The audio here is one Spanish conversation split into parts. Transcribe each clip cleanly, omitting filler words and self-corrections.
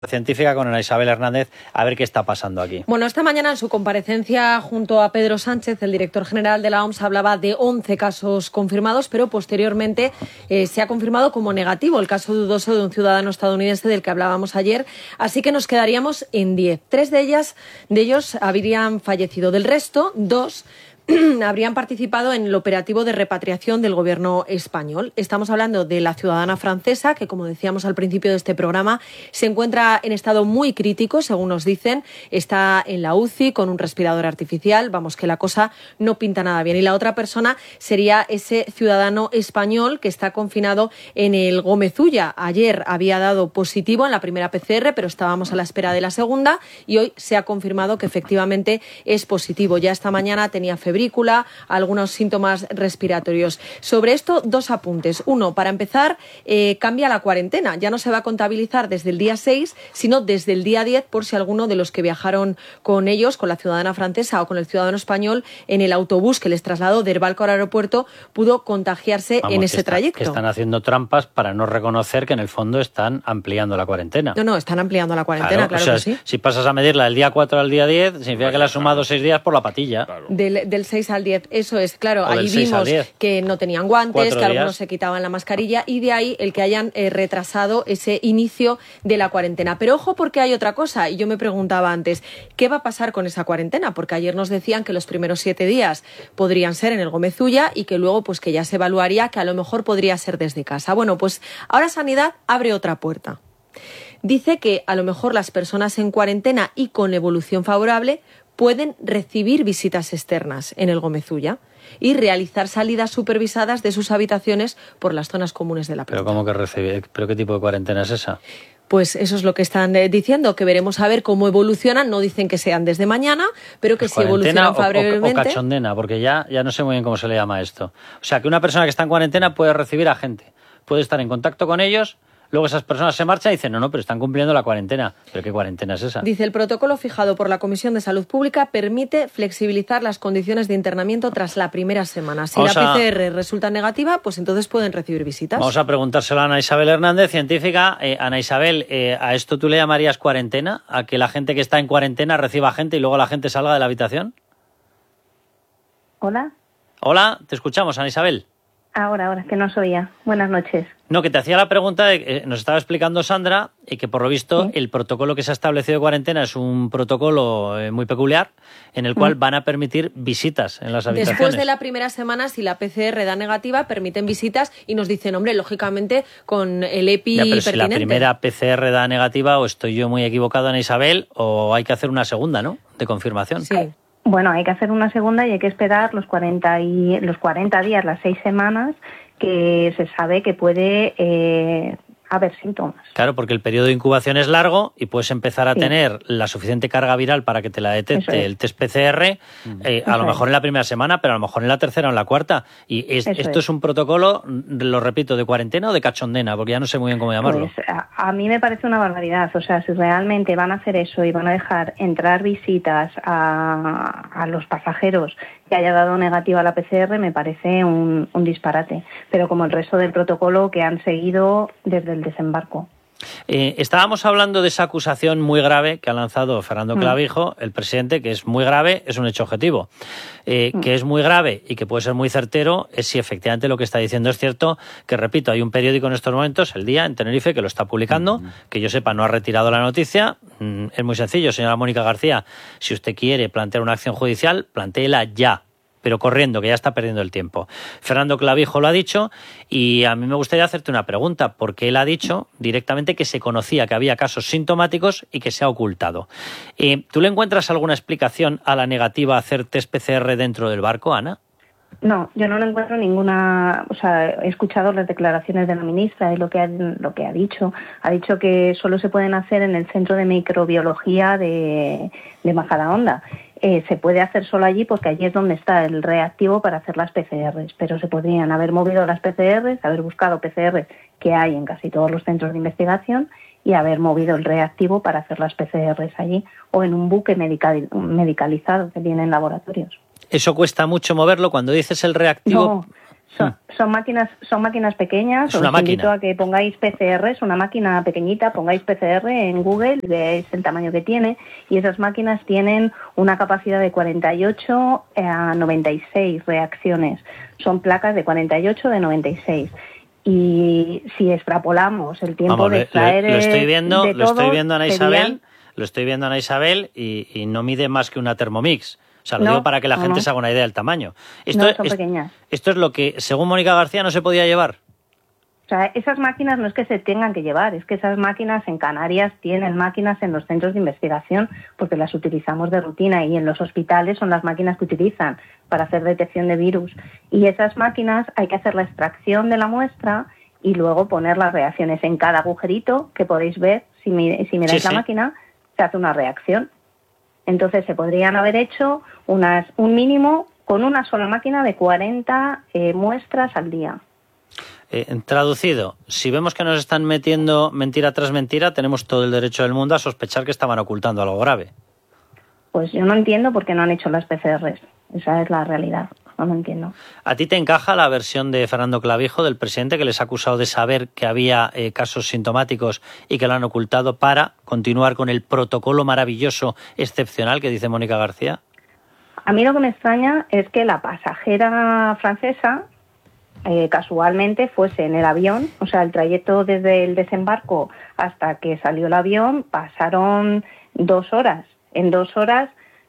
Científica con Ana Isabel Hernández, a ver qué está pasando aquí. Bueno, esta mañana en su comparecencia junto a Pedro Sánchez, el director general de la OMS, hablaba de 11 casos confirmados, pero posteriormente se ha confirmado como negativo el caso dudoso de un ciudadano estadounidense del que hablábamos ayer, así que nos quedaríamos en 10. 3 de ellos habrían fallecido. Del resto, 2 habrían participado en el operativo de repatriación del gobierno español. Estamos hablando de la ciudadana francesa, que, como decíamos al principio de este programa, se encuentra en estado muy crítico, según nos dicen. Está en la UCI con un respirador artificial. Vamos, que la cosa no pinta nada bien. Y la otra persona sería ese ciudadano español que está confinado en el Gómez Ulla. Ayer había dado positivo en la primera PCR, pero estábamos a la espera de la segunda y hoy se ha confirmado que efectivamente es positivo. Ya esta mañana tenía febrícula, algunos síntomas respiratorios. Sobre esto, 2 apuntes. Uno, para empezar, cambia la cuarentena. Ya no se va a contabilizar desde el día 6, sino desde el día 10, por si alguno de los que viajaron con ellos, con la ciudadana francesa o con el ciudadano español, en el autobús que les trasladó de Herbalco al aeropuerto, pudo contagiarse en ese trayecto. Que están haciendo trampas para no reconocer que en el fondo están ampliando la cuarentena. No, están ampliando la cuarentena, claro, o sea, que sí. Si pasas a medirla del día 4 al día 10, significa que le has sumado 6 días por la patilla. Claro. Del 6 al 10, eso es, claro. Allí vimos que no tenían guantes, que algunos se quitaban la mascarilla y de ahí el que hayan retrasado ese inicio de la cuarentena. Pero ojo, porque hay otra cosa, y yo me preguntaba antes, ¿qué va a pasar con esa cuarentena? Porque ayer nos decían que los primeros 7 días podrían ser en el Gómez Ulla y que luego pues que ya se evaluaría que a lo mejor podría ser desde casa. Bueno, pues ahora Sanidad abre otra puerta. Dice que a lo mejor las personas en cuarentena y con evolución favorable pueden recibir visitas externas en el Gómez Ulla y realizar salidas supervisadas de sus habitaciones por las zonas comunes de la planta. ¿Pero cómo que recibir? ¿Pero qué tipo de cuarentena es esa? Pues eso es lo que están diciendo, que veremos a ver cómo evolucionan. No dicen que sean desde mañana, pero que si evolucionan favorablemente... O cachondena, porque ya no sé muy bien cómo se le llama esto. O sea, que una persona que está en cuarentena puede recibir a gente, puede estar en contacto con ellos. Luego esas personas se marchan y dicen, no, pero están cumpliendo la cuarentena. ¿Pero qué cuarentena es esa? Dice, el protocolo fijado por la Comisión de Salud Pública permite flexibilizar las condiciones de internamiento tras la primera semana. Si la PCR resulta negativa, pues entonces pueden recibir visitas. Vamos a preguntárselo a Ana Isabel Hernández, científica. Ana Isabel, ¿a esto tú le llamarías cuarentena? ¿A que la gente que está en cuarentena reciba gente y luego la gente salga de la habitación? ¿Hola? Hola, te escuchamos, Ana Isabel. Ahora, que no os oía. Buenas noches. No, que te hacía la pregunta, nos estaba explicando Sandra, y que por lo visto el protocolo que se ha establecido de cuarentena es un protocolo muy peculiar, en el cual van a permitir visitas en las habitaciones. Después de la primera semana, si la PCR da negativa, permiten visitas y nos dicen, hombre, lógicamente con el EPI pertinente. Si la primera PCR da negativa, o estoy yo muy equivocado, Ana Isabel, o hay que hacer una segunda, ¿no?, de confirmación. Sí. Bueno, hay que hacer una segunda y hay que esperar los 40 días, las 6 semanas, que se sabe que puede haber síntomas. Claro, porque el periodo de incubación es largo y puedes empezar a tener la suficiente carga viral para que te la detecte el test PCR, a lo mejor en la primera semana, pero a lo mejor en la tercera o en la cuarta. Y esto es un protocolo, lo repito, de cuarentena o de cachondena, porque ya no sé muy bien cómo llamarlo. Pues a mí me parece una barbaridad. O sea, si realmente van a hacer eso y van a dejar entrar visitas a los pasajeros que haya dado negativa la PCR, me parece un disparate. Pero como el resto del protocolo que han seguido desde el desembarco. Estábamos hablando de esa acusación muy grave que ha lanzado Fernando Clavijo, el presidente, que es muy grave, es un hecho objetivo. Que es muy grave y que puede ser muy certero es si efectivamente lo que está diciendo es cierto, que repito, hay un periódico en estos momentos, El Día, en Tenerife, que lo está publicando, que yo sepa no ha retirado la noticia. Es muy sencillo, señora Mónica García, si usted quiere plantear una acción judicial, plantéela ya, pero corriendo, que ya está perdiendo el tiempo. Fernando Clavijo lo ha dicho y a mí me gustaría hacerte una pregunta, porque él ha dicho directamente que se conocía que había casos sintomáticos y que se ha ocultado. ¿Tú le encuentras alguna explicación a la negativa a hacer test PCR dentro del barco, Ana? No, yo no le encuentro ninguna. O sea, he escuchado las declaraciones de la ministra y lo que ha dicho. Ha dicho que solo se pueden hacer en el Centro de Microbiología de Majadahonda. Se puede hacer solo allí porque allí es donde está el reactivo para hacer las PCRs, pero se podrían haber movido las PCRs, haber buscado PCRs que hay en casi todos los centros de investigación y haber movido el reactivo para hacer las PCRs allí o en un buque medicalizado que tiene en laboratorios. ¿Eso cuesta mucho moverlo? Cuando dices el reactivo... No, Son máquinas pequeñas. Os invito a que pongáis PCR, es una máquina pequeñita, pongáis PCR en Google y veáis el tamaño que tiene. Y esas máquinas tienen una capacidad de 48 a 96 reacciones. Son placas de 48 de 96. Y si extrapolamos el tiempo de extraer lo estoy viendo Ana Isabel, y no mide más que una Thermomix. O sea, lo digo para que la gente se haga una idea del tamaño. Son pequeñas. Esto es lo que, según Mónica García, no se podía llevar. O sea, esas máquinas no es que se tengan que llevar, es que esas máquinas en Canarias tienen máquinas en los centros de investigación porque las utilizamos de rutina, y en los hospitales son las máquinas que utilizan para hacer detección de virus. Y esas máquinas hay que hacer la extracción de la muestra y luego poner las reacciones en cada agujerito que podéis ver. Si miráis la máquina, se hace una reacción. Entonces se podrían haber hecho un mínimo con una sola máquina de 40 muestras al día. Traducido, si vemos que nos están metiendo mentira tras mentira, tenemos todo el derecho del mundo a sospechar que estaban ocultando algo grave. Pues yo no entiendo por qué no han hecho las PCRs. Esa es la realidad. No lo entiendo. ¿A ti te encaja la versión de Fernando Clavijo, del presidente, que les ha acusado de saber que había casos sintomáticos y que lo han ocultado para continuar con el protocolo maravilloso, excepcional, que dice Mónica García? A mí lo que me extraña es que la pasajera francesa casualmente fuese en el avión, o sea, el trayecto desde el desembarco hasta que salió el avión pasaron 2 horas. En 2 horas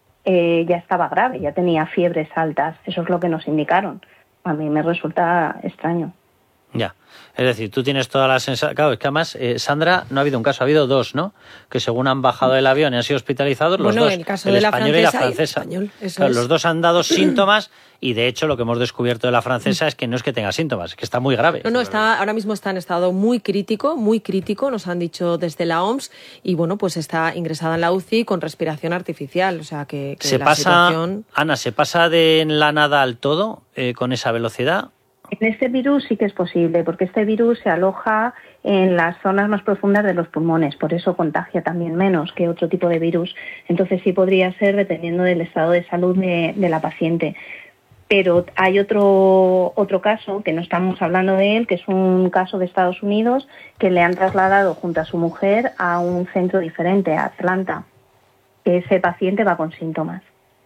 ya estaba grave, ya tenía fiebres altas. Eso es lo que nos indicaron. A mí me resulta extraño. Ya, es decir, tú tienes toda la sensación... Claro, es que además, Sandra, no ha habido un caso, ha habido 2, ¿no? Que según han bajado del avión y han sido hospitalizados, los dos, el caso de la español y la francesa. Español, claro, los dos han dado síntomas y, de hecho, lo que hemos descubierto de la francesa es que no es que tenga síntomas, es que está muy grave. Ahora mismo está en estado muy crítico, nos han dicho desde la OMS, y bueno, pues está ingresada en la UCI con respiración artificial, o sea que situación... Ana, ¿se pasa de la nada al todo con esa velocidad? En este virus sí que es posible, porque este virus se aloja en las zonas más profundas de los pulmones, por eso contagia también menos que otro tipo de virus. Entonces sí podría ser dependiendo del estado de salud de la paciente. Pero hay otro caso, que no estamos hablando de él, que es un caso de Estados Unidos, que le han trasladado junto a su mujer a un centro diferente, a Atlanta, que ese paciente va con síntomas.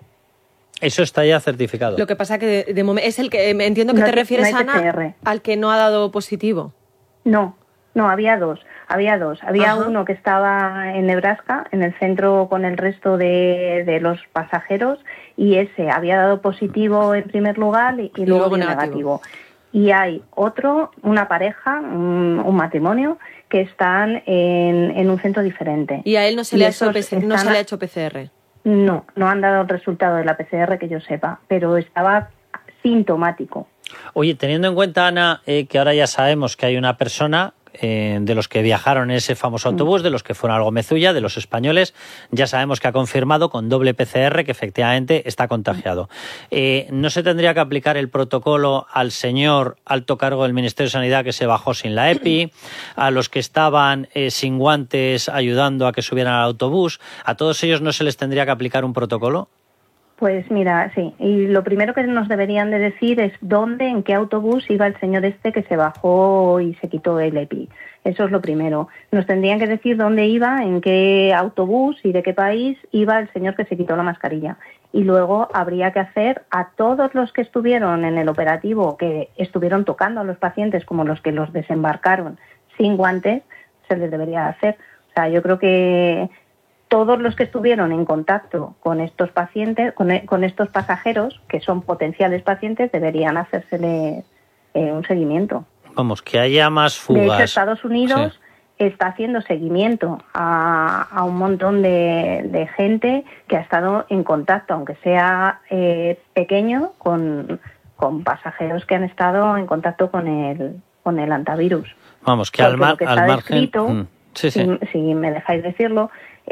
Eso está ya certificado. Lo que pasa que de momento es el que entiendo que te refieres, no Ana, PCR. Al que no ha dado positivo. No, había dos. Había uno que estaba en Nebraska, en el centro con el resto de los pasajeros, y ese había dado positivo en primer lugar y luego negativo. Y hay otro, una pareja, un matrimonio, que están en un centro diferente. ¿Y a él no se le ha hecho PCR? No han dado el resultado de la PCR que yo sepa, pero estaba sintomático. Oye, teniendo en cuenta, Ana, que ahora ya sabemos que hay una persona de los que viajaron en ese famoso autobús, de los que fueron al Gómez-Ulla, de los españoles, ya sabemos que ha confirmado con doble PCR que efectivamente está contagiado. ¿No se tendría que aplicar el protocolo al señor alto cargo del Ministerio de Sanidad que se bajó sin la EPI, a los que estaban sin guantes ayudando a que subieran al autobús? ¿A todos ellos no se les tendría que aplicar un protocolo? Pues mira, sí. Y lo primero que nos deberían de decir es dónde, en qué autobús iba el señor este que se bajó y se quitó el EPI. Eso es lo primero. Nos tendrían que decir dónde iba, en qué autobús y de qué país iba el señor que se quitó la mascarilla. Y luego habría que hacer a todos los que estuvieron en el operativo, que estuvieron tocando a los pacientes como los que los desembarcaron sin guantes, se les debería hacer. O sea, yo creo que todos los que estuvieron en contacto con estos pacientes, con estos pasajeros, que son potenciales pacientes, deberían hacérsele un seguimiento. Vamos, que haya más fugas. De hecho, Estados Unidos está haciendo seguimiento a un montón de gente que ha estado en contacto, aunque sea pequeño, con pasajeros que han estado en contacto con el antivirus. Vamos, que al margen... Descrito, si me dejáis decirlo,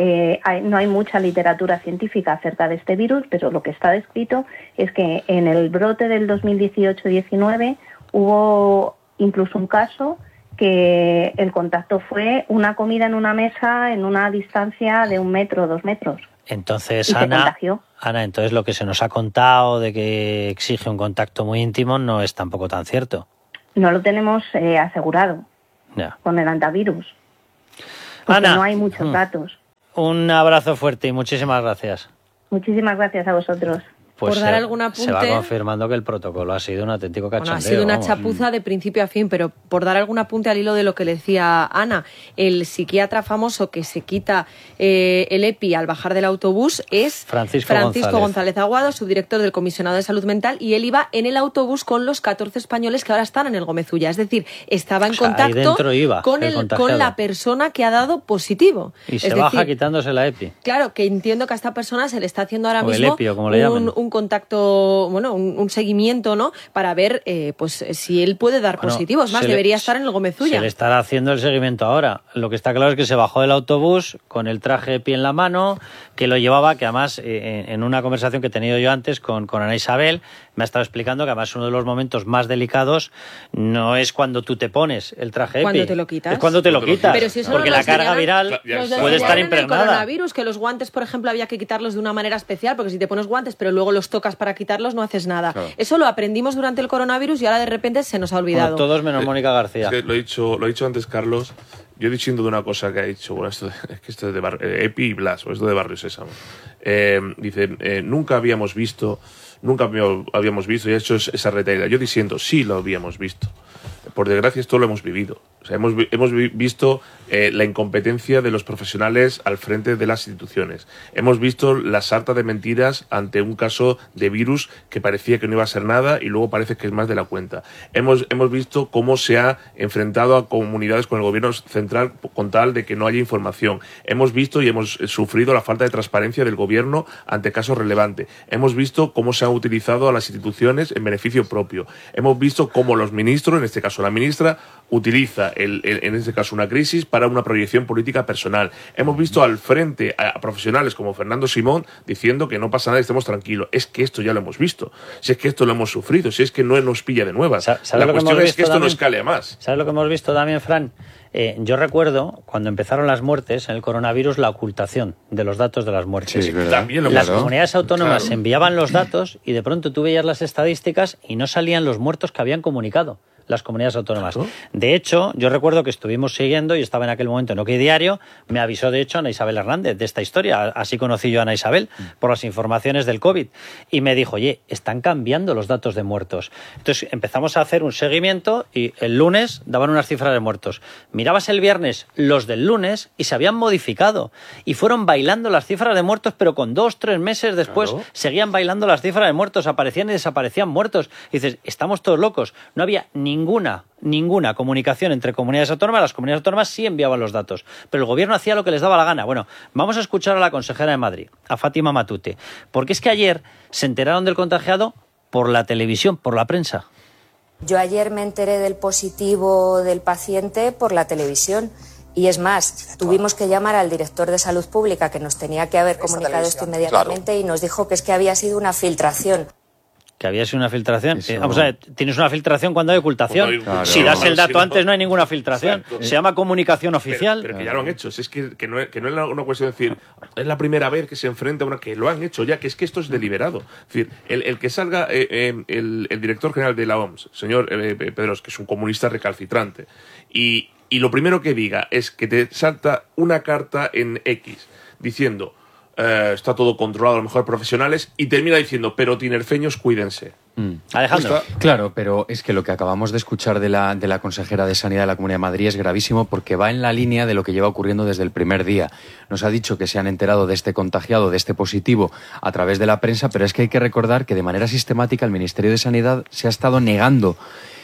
no hay mucha literatura científica acerca de este virus, pero lo que está descrito es que en el brote del 2018-19 hubo incluso un caso que el contacto fue una comida en una mesa en una distancia de 1 metro, 2 metros. Entonces, y se contagió. Ana, entonces lo que se nos ha contado de que exige un contacto muy íntimo no es tampoco tan cierto. No lo tenemos asegurado con el antivirus. Porque Ana, no hay muchos datos. Un abrazo fuerte y muchísimas gracias. Muchísimas gracias a vosotros. Pues por dar algún apunte, se va confirmando que el protocolo ha sido un auténtico cachondeo. Ha sido una chapuza de principio a fin, pero por dar algún apunte al hilo de lo que le decía Ana, el psiquiatra famoso que se quita el EPI al bajar del autobús es Francisco González Aguado, subdirector del Comisionado de Salud Mental, y él iba en el autobús con los 14 españoles que ahora están en el Gómez Ulla. Es decir, estaba en contacto con la persona que ha dado positivo. Y se baja quitándose la EPI. Claro, que entiendo que a esta persona se le está haciendo ahora mismo el EPI, como le llaman. Un contacto, un seguimiento, ¿no? Para ver pues si él puede dar positivo. Es más, debería estar en el Gómez Ulla. Se le estará haciendo el seguimiento ahora. Lo que está claro es que se bajó del autobús con el traje de pie en la mano, que lo llevaba, que además en una conversación que he tenido yo antes con Ana Isabel, me ha estado explicando que además uno de los momentos más delicados no es cuando tú te pones el traje EPI. Cuando te lo quitas. Es cuando te lo quitas. Pero si eso porque la carga viral puede estar impregnada. El coronavirus, que los guantes, por ejemplo, había que quitarlos de una manera especial, porque si te pones guantes pero luego los tocas para quitarlos no haces nada. Claro. Eso lo aprendimos durante el coronavirus y ahora de repente se nos ha olvidado. Bueno, todos menos Mónica García. Es que lo he dicho antes, Carlos. Yo diciendo de una cosa que ha dicho, bueno, esto es de EPI y Blas, o esto de Barrio Sésamo. Dice, nunca habíamos visto, y ha hecho esa retaída. Yo diciendo, sí lo habíamos visto. Por desgracia, esto lo hemos vivido. O sea, hemos visto la incompetencia de los profesionales al frente de las instituciones. Hemos visto la sarta de mentiras ante un caso de virus que parecía que no iba a ser nada y luego parece que es más de la cuenta. Hemos visto cómo se ha enfrentado a comunidades con el gobierno central con tal de que no haya información. Hemos visto y hemos sufrido la falta de transparencia del gobierno ante casos relevantes. Hemos visto cómo se han utilizado a las instituciones en beneficio propio. Hemos visto cómo los ministros, en este caso la ministra, utiliza en este caso una crisis para una proyección política personal. Hemos visto al frente a profesionales como Fernando Simón diciendo que no pasa nada y estemos tranquilos. Es que esto ya lo hemos visto. Si es que esto lo hemos sufrido, si es que no nos pilla de nuevas. La cuestión es que esto no escale a más. ¿Sabes lo que hemos visto también, Fran? Yo recuerdo cuando empezaron las muertes en el coronavirus, la ocultación de los datos de las muertes. Sí, también las comunidades autónomas enviaban los datos y de pronto tú veías las estadísticas y no salían los muertos que habían comunicado las comunidades autónomas. Claro. De hecho, yo recuerdo que estuvimos siguiendo y estaba en aquel momento en OK Diario, me avisó de hecho Ana Isabel Hernández de esta historia, así conocí yo a Ana Isabel por las informaciones del COVID y me dijo, oye, están cambiando los datos de muertos. Entonces empezamos a hacer un seguimiento y el lunes daban unas cifras de muertos. Mirabas el viernes los del lunes y se habían modificado y fueron bailando las cifras de muertos, pero con 2-3 meses después seguían bailando las cifras de muertos, aparecían y desaparecían muertos. Y dices, estamos todos locos. No había ninguna comunicación entre comunidades autónomas. Las comunidades autónomas sí enviaban los datos, pero el gobierno hacía lo que les daba la gana. Bueno, vamos a escuchar a la consejera de Madrid, a Fátima Matute, porque es que ayer se enteraron del contagiado por la televisión, por la prensa. Yo ayer me enteré del positivo del paciente por la televisión. Y es más, tuvimos que llamar al director de Salud Pública, que nos tenía que haber comunicado esto inmediatamente, y nos dijo que es que había sido una filtración. Que había sido una filtración. Vamos a ver, tienes una filtración cuando hay ocultación. Claro. Si das el dato antes no hay ninguna filtración. Exacto. Se llama comunicación oficial. Pero que ya lo han hecho. Es que no es una cuestión de decir, es la primera vez que se enfrenta a una que lo han hecho ya, que es que esto es deliberado. Es decir, el que salga el director general de la OMS, señor Pedros, que es un comunista recalcitrante, y lo primero que diga es que te salta una carta en X diciendo está todo controlado, a lo mejor profesionales, y termina diciendo, pero tinerfeños, cuídense. Alejandro. Claro, pero es que lo que acabamos de escuchar de la consejera de Sanidad de la Comunidad de Madrid es gravísimo porque va en la línea de lo que lleva ocurriendo desde el primer día. Nos ha dicho que se han enterado de este contagiado, de este positivo, a través de la prensa, pero es que hay que recordar que de manera sistemática el Ministerio de Sanidad se ha estado negando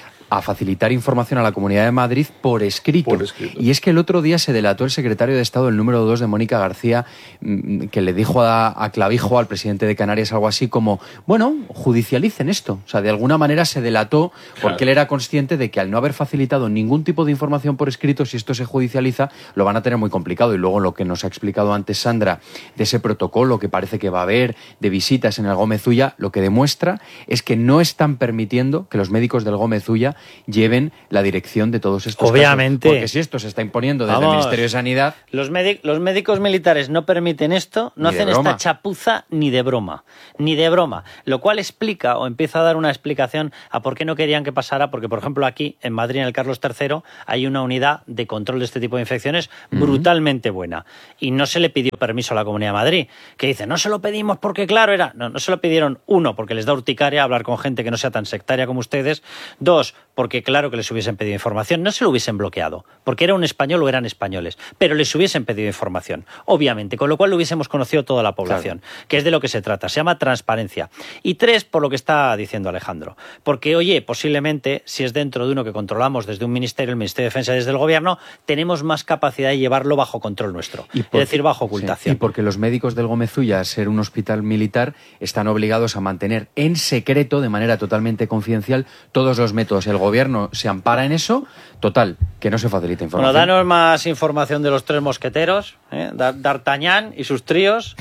a facilitar información a la Comunidad de Madrid por escrito. Y es que el otro día se delató el secretario de Estado, el número 2 de Mónica García, que le dijo a Clavijo, al presidente de Canarias, algo así como, bueno, judicialicen esto. O sea, de alguna manera se delató porque él era consciente de que al no haber facilitado ningún tipo de información por escrito, si esto se judicializa, lo van a tener muy complicado. Y luego lo que nos ha explicado antes Sandra, de ese protocolo que parece que va a haber, de visitas en el Gómez Ulla, lo que demuestra es que no están permitiendo que los médicos del Gómez Ulla lleven la dirección de todos estos Obviamente. casos. Porque si esto se está imponiendo desde el Ministerio de Sanidad... Los médicos militares no permiten esto, no hacen esta chapuza ni de broma. Ni de broma. Lo cual explica, o empieza a dar una explicación a por qué no querían que pasara, porque, por ejemplo, aquí, en Madrid, en el Carlos III, hay una unidad de control de este tipo de infecciones brutalmente buena. Y no se le pidió permiso a la Comunidad de Madrid, que dice, no se lo pedimos porque, claro, era... No se lo pidieron, uno, porque les da urticaria hablar con gente que no sea tan sectaria como ustedes. Dos, porque claro que les hubiesen pedido información. No se lo hubiesen bloqueado, porque era un español o eran españoles, pero les hubiesen pedido información, obviamente, con lo cual lo hubiésemos conocido toda la población, que es de lo que se trata. Se llama transparencia. Y tres, por lo que está diciendo Alejandro. Porque, oye, posiblemente, si es dentro de uno que controlamos desde un ministerio, el Ministerio de Defensa, desde el Gobierno, tenemos más capacidad de llevarlo bajo control nuestro, es decir, bajo ocultación. Sí, y porque los médicos del Gómez Ulla, al ser un hospital militar, están obligados a mantener en secreto, de manera totalmente confidencial, todos los métodos. El Gobierno se ampara en eso, total, que no se facilita información. Bueno, danos más información de los tres mosqueteros, D'Artagnan y sus tríos.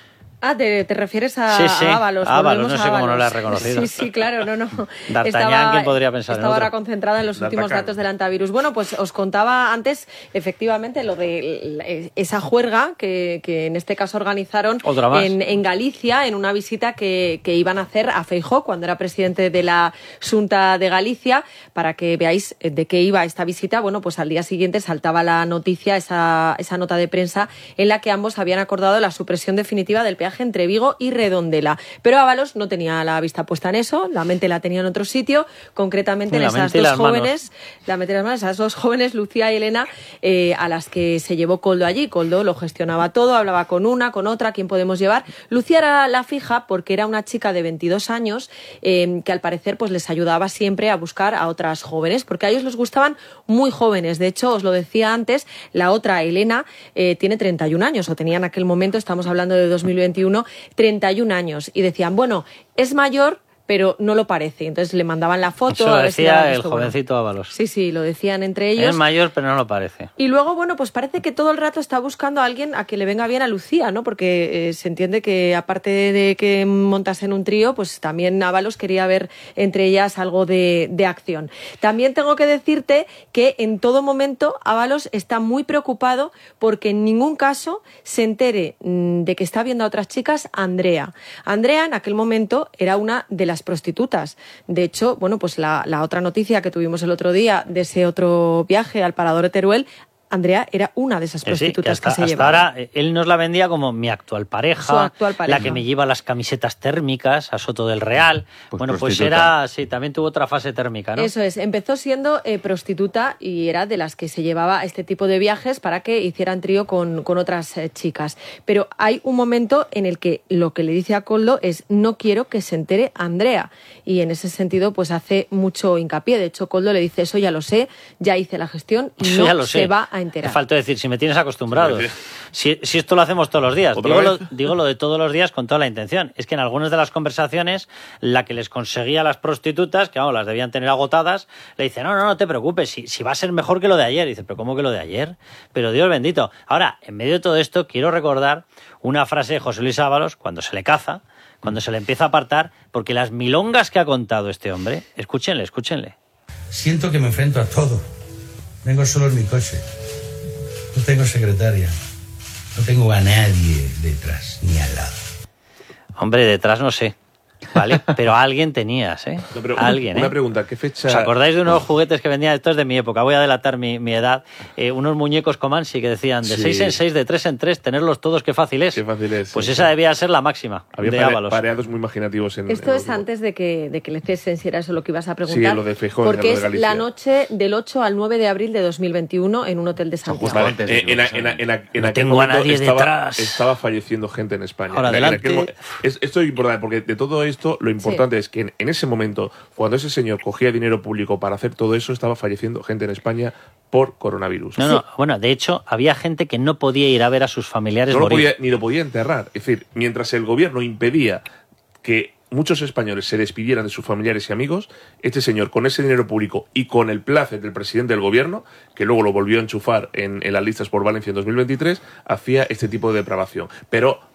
¿Te refieres a Ábalos? Ábalos, no sé cómo no la has reconocido. Sí, claro, no. D'Artagnan, ¿quién podría pensar? Estaba ahora concentrada en los últimos datos del antivirus. Bueno, pues os contaba antes, efectivamente, lo de esa juerga que en este caso organizaron en Galicia, en una visita que iban a hacer a Feijóo cuando era presidente de la Xunta de Galicia. Para que veáis de qué iba esta visita, bueno, pues al día siguiente saltaba la noticia, esa nota de prensa en la que ambos habían acordado la supresión definitiva del peaje entre Vigo y Redondela. Pero Ábalos no tenía la vista puesta en eso, la mente la tenía en otro sitio, concretamente en esas dos jóvenes, esas dos jóvenes, Lucía y Elena, a las que se llevó Koldo allí. Koldo lo gestionaba todo, hablaba con una, con otra, ¿quién podemos llevar? Lucía era la fija porque era una chica de 22 años que al parecer pues les ayudaba siempre a buscar a otras jóvenes, porque a ellos les gustaban muy jóvenes. De hecho, os lo decía antes, la otra, Elena, tiene 31 años, o tenía en aquel momento, estamos hablando de 2021, 31 años, y decían, bueno, es mayor, pero no lo parece. Entonces le mandaban la foto. Eso lo decía el jovencito Ábalos. Sí, lo decían entre ellos. Es mayor, pero no lo parece. Y luego, bueno, pues parece que todo el rato está buscando a alguien a que le venga bien a Lucía, ¿no? Porque se entiende que, aparte de que montasen un trío, pues también Ábalos quería ver entre ellas algo de acción. También tengo que decirte que en todo momento Ábalos está muy preocupado porque en ningún caso se entere de que está viendo a otras chicas Andrea. Andrea, en aquel momento, era una de las prostitutas. De hecho, bueno, pues la otra noticia que tuvimos el otro día de ese otro viaje al Parador de Teruel, Andrea era una de esas prostitutas que se llevaba. Hasta ahora él nos la vendía como mi actual pareja, su actual pareja, la que me lleva las camisetas térmicas a Soto del Real. Pues era, sí, también tuvo otra fase térmica, ¿no? Eso es, empezó siendo prostituta y era de las que se llevaba este tipo de viajes para que hicieran trío con otras chicas. Pero hay un momento en el que lo que le dice a Koldo es: no quiero que se entere Andrea. Y en ese sentido pues hace mucho hincapié. De hecho, Koldo le dice: eso ya lo sé, ya hice la gestión y no se va a enterar. Me falta decir, si me tienes acostumbrado. Si esto lo hacemos todos los días. Digo lo de todos los días con toda la intención. Es que en algunas de las conversaciones, la que les conseguía a las prostitutas, que vamos, las debían tener agotadas, le dice: no te preocupes, si va a ser mejor que lo de ayer. Y dice: ¿pero cómo que lo de ayer? Pero Dios bendito. Ahora, en medio de todo esto, quiero recordar una frase de José Luis Ábalos cuando se le caza, cuando se le empieza a apartar, porque las milongas que ha contado este hombre, escúchenle. Siento que me enfrento a todo. Vengo solo en mi coche. No tengo secretaria. No tengo a nadie detrás, ni al lado. Hombre, detrás no sé. ¿Vale? Pero a alguien tenías, ¿eh? No, pero alguien, una pregunta, ¿qué fecha...? ¿Os acordáis de unos juguetes que vendían? Esto es de mi época, voy a delatar mi edad. Unos muñecos Comansi que decían: de 6 en 6, de 3 en 3, tenerlos todos, qué fácil es. Qué fácil es. Pues esa debía ser la máxima. Había Ábalos. pareados muy imaginativos en esto es antes de que le cesen, si era eso lo que ibas a preguntar. Sí, lo de Feijóo, porque lo de es la noche del 8 al 9 de abril de 2021 en un hotel de Santiago. Vale, en no aquel tengo a nadie detrás. detrás. Estaba falleciendo gente en España. Ahora, adelante. Esto es importante, porque de todo esto, lo importante es que en ese momento, cuando ese señor cogía dinero público para hacer todo eso, estaba falleciendo gente en España por coronavirus. No, bueno, de hecho, había gente que no podía ir a ver a sus familiares morir. Ni lo podía enterrar. Es decir, mientras el gobierno impedía que muchos españoles se despidieran de sus familiares y amigos, este señor, con ese dinero público y con el plácet del presidente del gobierno, que luego lo volvió a enchufar en las listas por Valencia en 2023, hacía este tipo de depravación. Pero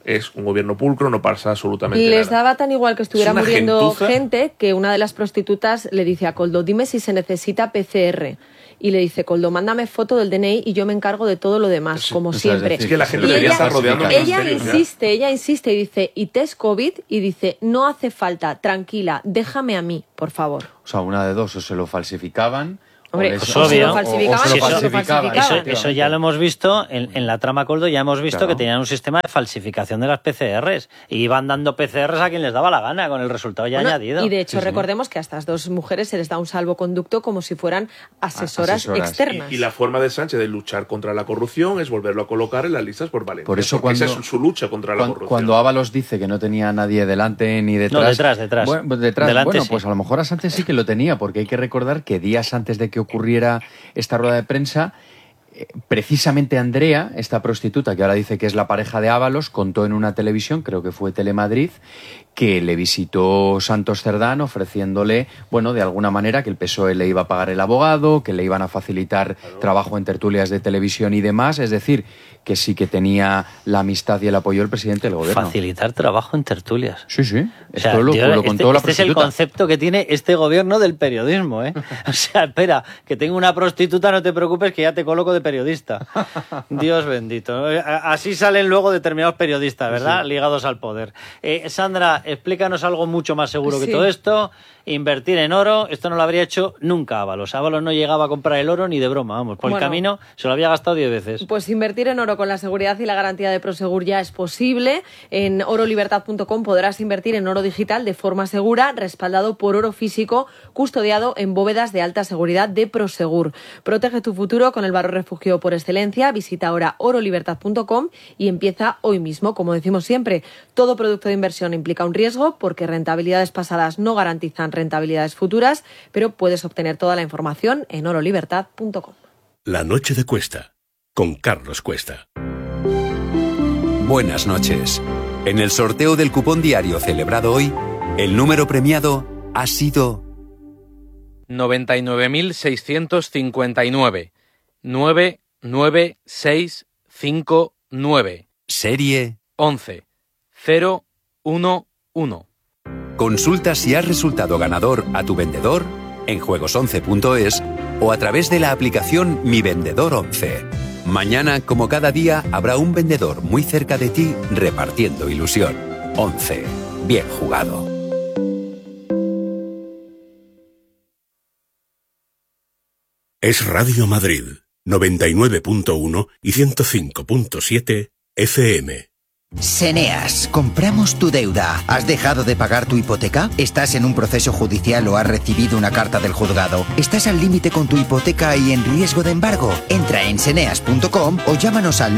es un gobierno pulcro, no pasa absolutamente nada. Les nada. daba tan igual que estuviera muriendo gentuza. gente que una de las prostitutas le dice a Koldo, dime si se necesita PCR. Y le dice, Koldo, mándame foto del DNI y yo me encargo de todo lo demás, como siempre. Es que la gente y debería estar rodeando el ella ministerio, insiste y dice, ¿y test COVID? Y dice, no hace falta, tranquila, déjame a mí, por favor. O sea, una de dos, o se lo falsificaban. Hombre, Pues o se lo falsificaban. Eso ya lo hemos visto en la trama Koldo, ya hemos visto Claro. que tenían un sistema de falsificación de las PCRs y iban dando PCRs a quien les daba la gana con el resultado ya añadido. Y de hecho, recordemos que a estas dos mujeres se les da un salvoconducto como si fueran asesoras externas. Y la forma de Sánchez de luchar contra la corrupción es volverlo a colocar en las listas por Valencia. Por eso esa es su lucha contra la corrupción. Cuando Ábalos dice que no tenía a nadie delante ni detrás... No, detrás. Bueno, Delante sí. pues a lo mejor a Sánchez sí que lo tenía, porque hay que recordar que días antes de que ocurriera esta rueda de prensa, precisamente Andrea, esta prostituta que ahora dice que es la pareja de Ábalos, contó en una televisión, creo que fue Telemadrid, que le visitó Santos Cerdán ofreciéndole, bueno, de alguna manera que el PSOE le iba a pagar el abogado, que le iban a facilitar trabajo en tertulias de televisión y demás, es decir, que sí que tenía la amistad y el apoyo del presidente del gobierno. Facilitar trabajo en tertulias. Sí, sí. O sea, Esto lo contó la este es el prostituta. concepto que tiene este gobierno del periodismo, ¿eh? O sea, espera, que tengo una prostituta, no te preocupes, que ya te coloco de periodista. Dios bendito. Así salen luego determinados periodistas, ¿verdad? Sí. Ligados al poder. Sandra, explícanos algo mucho más seguro que todo esto. Invertir en oro, esto no lo habría hecho nunca Ábalos. Ábalos no llegaba a comprar el oro ni de broma, vamos. Por el camino se lo había gastado 10 veces. Pues invertir en oro con la seguridad y la garantía de Prosegur ya es posible. En orolibertad.com podrás invertir en oro digital de forma segura, respaldado por oro físico, custodiado en bóvedas de alta seguridad de Prosegur. Protege tu futuro con el barrio refugio por excelencia. Visita ahora orolibertad.com y empieza hoy mismo. Como decimos siempre, todo producto de inversión implica un riesgo porque rentabilidades pasadas no garantizan rentabilidades futuras, pero puedes obtener toda la información en orolibertad.com. La noche de Cuesta, con Carlos Cuesta. Buenas noches. En el sorteo del cupón diario celebrado hoy, el número premiado ha sido 99.659 99659. Serie 11011. Consulta si has resultado ganador a tu vendedor en juegos11.es o a través de la aplicación Mi Vendedor 11. Mañana, como cada día, habrá un vendedor muy cerca de ti repartiendo ilusión. 11. Bien jugado. Es Radio Madrid, 99.1 y 105.7 FM. Seneas, compramos tu deuda. ¿Has dejado de pagar tu hipoteca? ¿Estás en un proceso judicial o has recibido una carta del juzgado? ¿Estás al límite con tu hipoteca y en riesgo de embargo? Entra en seneas.com o llámanos al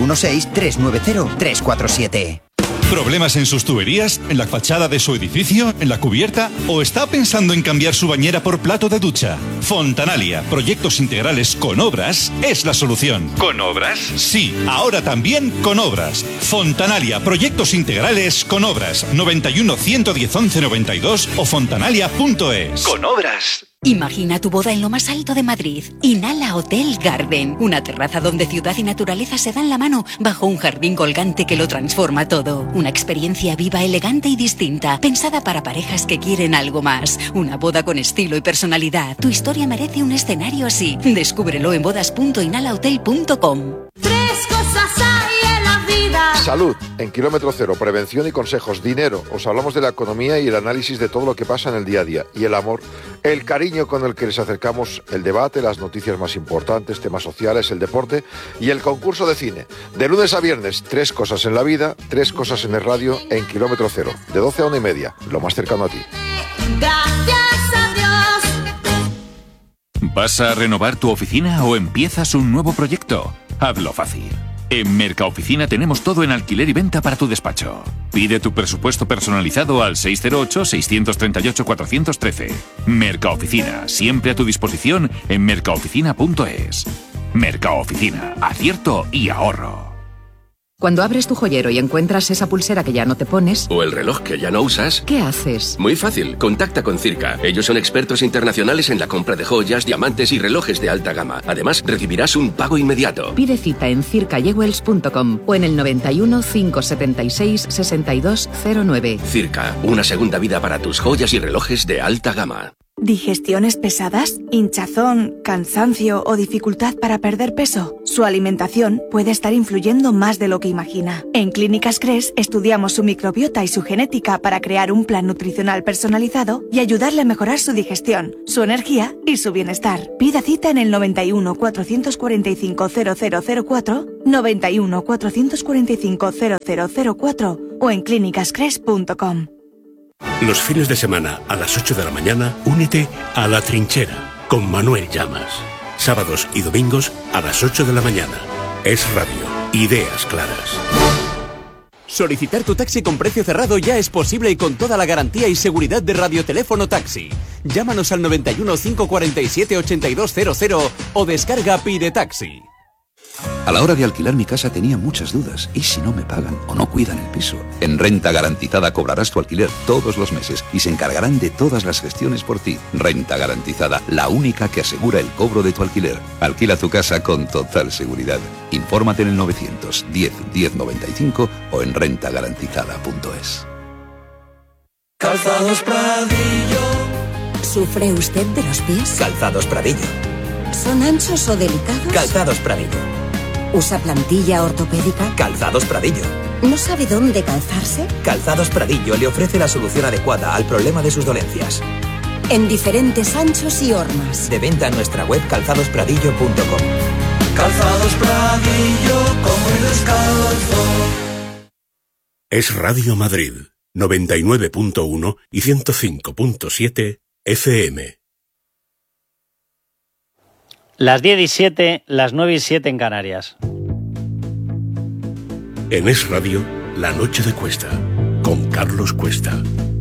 916-390-347. ¿Problemas en sus tuberías? ¿En la fachada de su edificio? ¿En la cubierta? ¿O está pensando en cambiar su bañera por plato de ducha? Fontanalia, proyectos integrales con obras, es la solución. ¿Con obras? Sí, ahora también con obras. Fontanalia, proyectos integrales con obras. 91 110 11 92 o fontanalia.es. Con obras. Imagina tu boda en lo más alto de Madrid. Inhala Hotel Garden. Una terraza donde ciudad y naturaleza se dan la mano bajo un jardín colgante que lo transforma todo. Una experiencia viva, elegante y distinta, pensada para parejas que quieren algo más. Una boda con estilo y personalidad. Tu historia merece un escenario así. Descúbrelo en bodas.inhalahotel.com. Tres cosas hay en la vida. Salud, en Kilómetro Cero, prevención y consejos. Dinero, os hablamos de la economía y el análisis de todo lo que pasa en el día a día. Y el amor, el cariño con el que les acercamos el debate, las noticias más importantes, temas sociales, el deporte y el concurso de cine. De lunes a viernes, tres cosas en la vida, tres cosas en el radio en Kilómetro Cero. De 12 a 1:30, lo más cercano a ti. Gracias a Dios. ¿Vas a renovar tu oficina o empiezas un nuevo proyecto? Hazlo fácil. En Mercaoficina tenemos todo en alquiler y venta para tu despacho. Pide tu presupuesto personalizado al 608-638-413. Mercaoficina, siempre a tu disposición en mercaoficina.es. Mercaoficina, acierto y ahorro. Cuando abres tu joyero y encuentras esa pulsera que ya no te pones... O el reloj que ya no usas... ¿Qué haces? Muy fácil, contacta con Circa. Ellos son expertos internacionales en la compra de joyas, diamantes y relojes de alta gama. Además, recibirás un pago inmediato. Pide cita en circajewels.com o en el 91 576 6209. Circa, una segunda vida para tus joyas y relojes de alta gama. ¿Digestiones pesadas, hinchazón, cansancio o dificultad para perder peso? Su alimentación puede estar influyendo más de lo que imagina. En Clínicas Cres estudiamos su microbiota y su genética para crear un plan nutricional personalizado y ayudarle a mejorar su digestión, su energía y su bienestar. Pida cita en el 91 445 0004, 91 445 0004 o en clínicascres.com. Los fines de semana a las 8 de la mañana, únete a La Trinchera con Manuel Llamas. Sábados y domingos a las 8 de la mañana. Es Radio. Ideas claras. Solicitar tu taxi con precio cerrado ya es posible y con toda la garantía y seguridad de Radioteléfono Taxi. Llámanos al 91 547 8200 o descarga Pide Taxi. A la hora de alquilar mi casa tenía muchas dudas. ¿Y si no me pagan o no cuidan el piso? En Renta Garantizada cobrarás tu alquiler todos los meses y se encargarán de todas las gestiones por ti. Renta Garantizada, la única que asegura el cobro de tu alquiler. Alquila tu casa con total seguridad. Infórmate en el 910 1095 o en rentagarantizada.es. Calzados Pradillo. ¿Sufre usted de los pies? Calzados Pradillo. ¿Son anchos o delicados? Calzados Pradillo. ¿Usa plantilla ortopédica? Calzados Pradillo. ¿No sabe dónde calzarse? Calzados Pradillo le ofrece la solución adecuada al problema de sus dolencias. En diferentes anchos y hormas. De venta en nuestra web calzadospradillo.com. Calzados Pradillo, como el descalzo. Es Radio Madrid, 99.1 y 105.7 FM. Las 10:07, las 9:07 en Canarias. En Es Radio, La Noche de Cuesta, con Carlos Cuesta.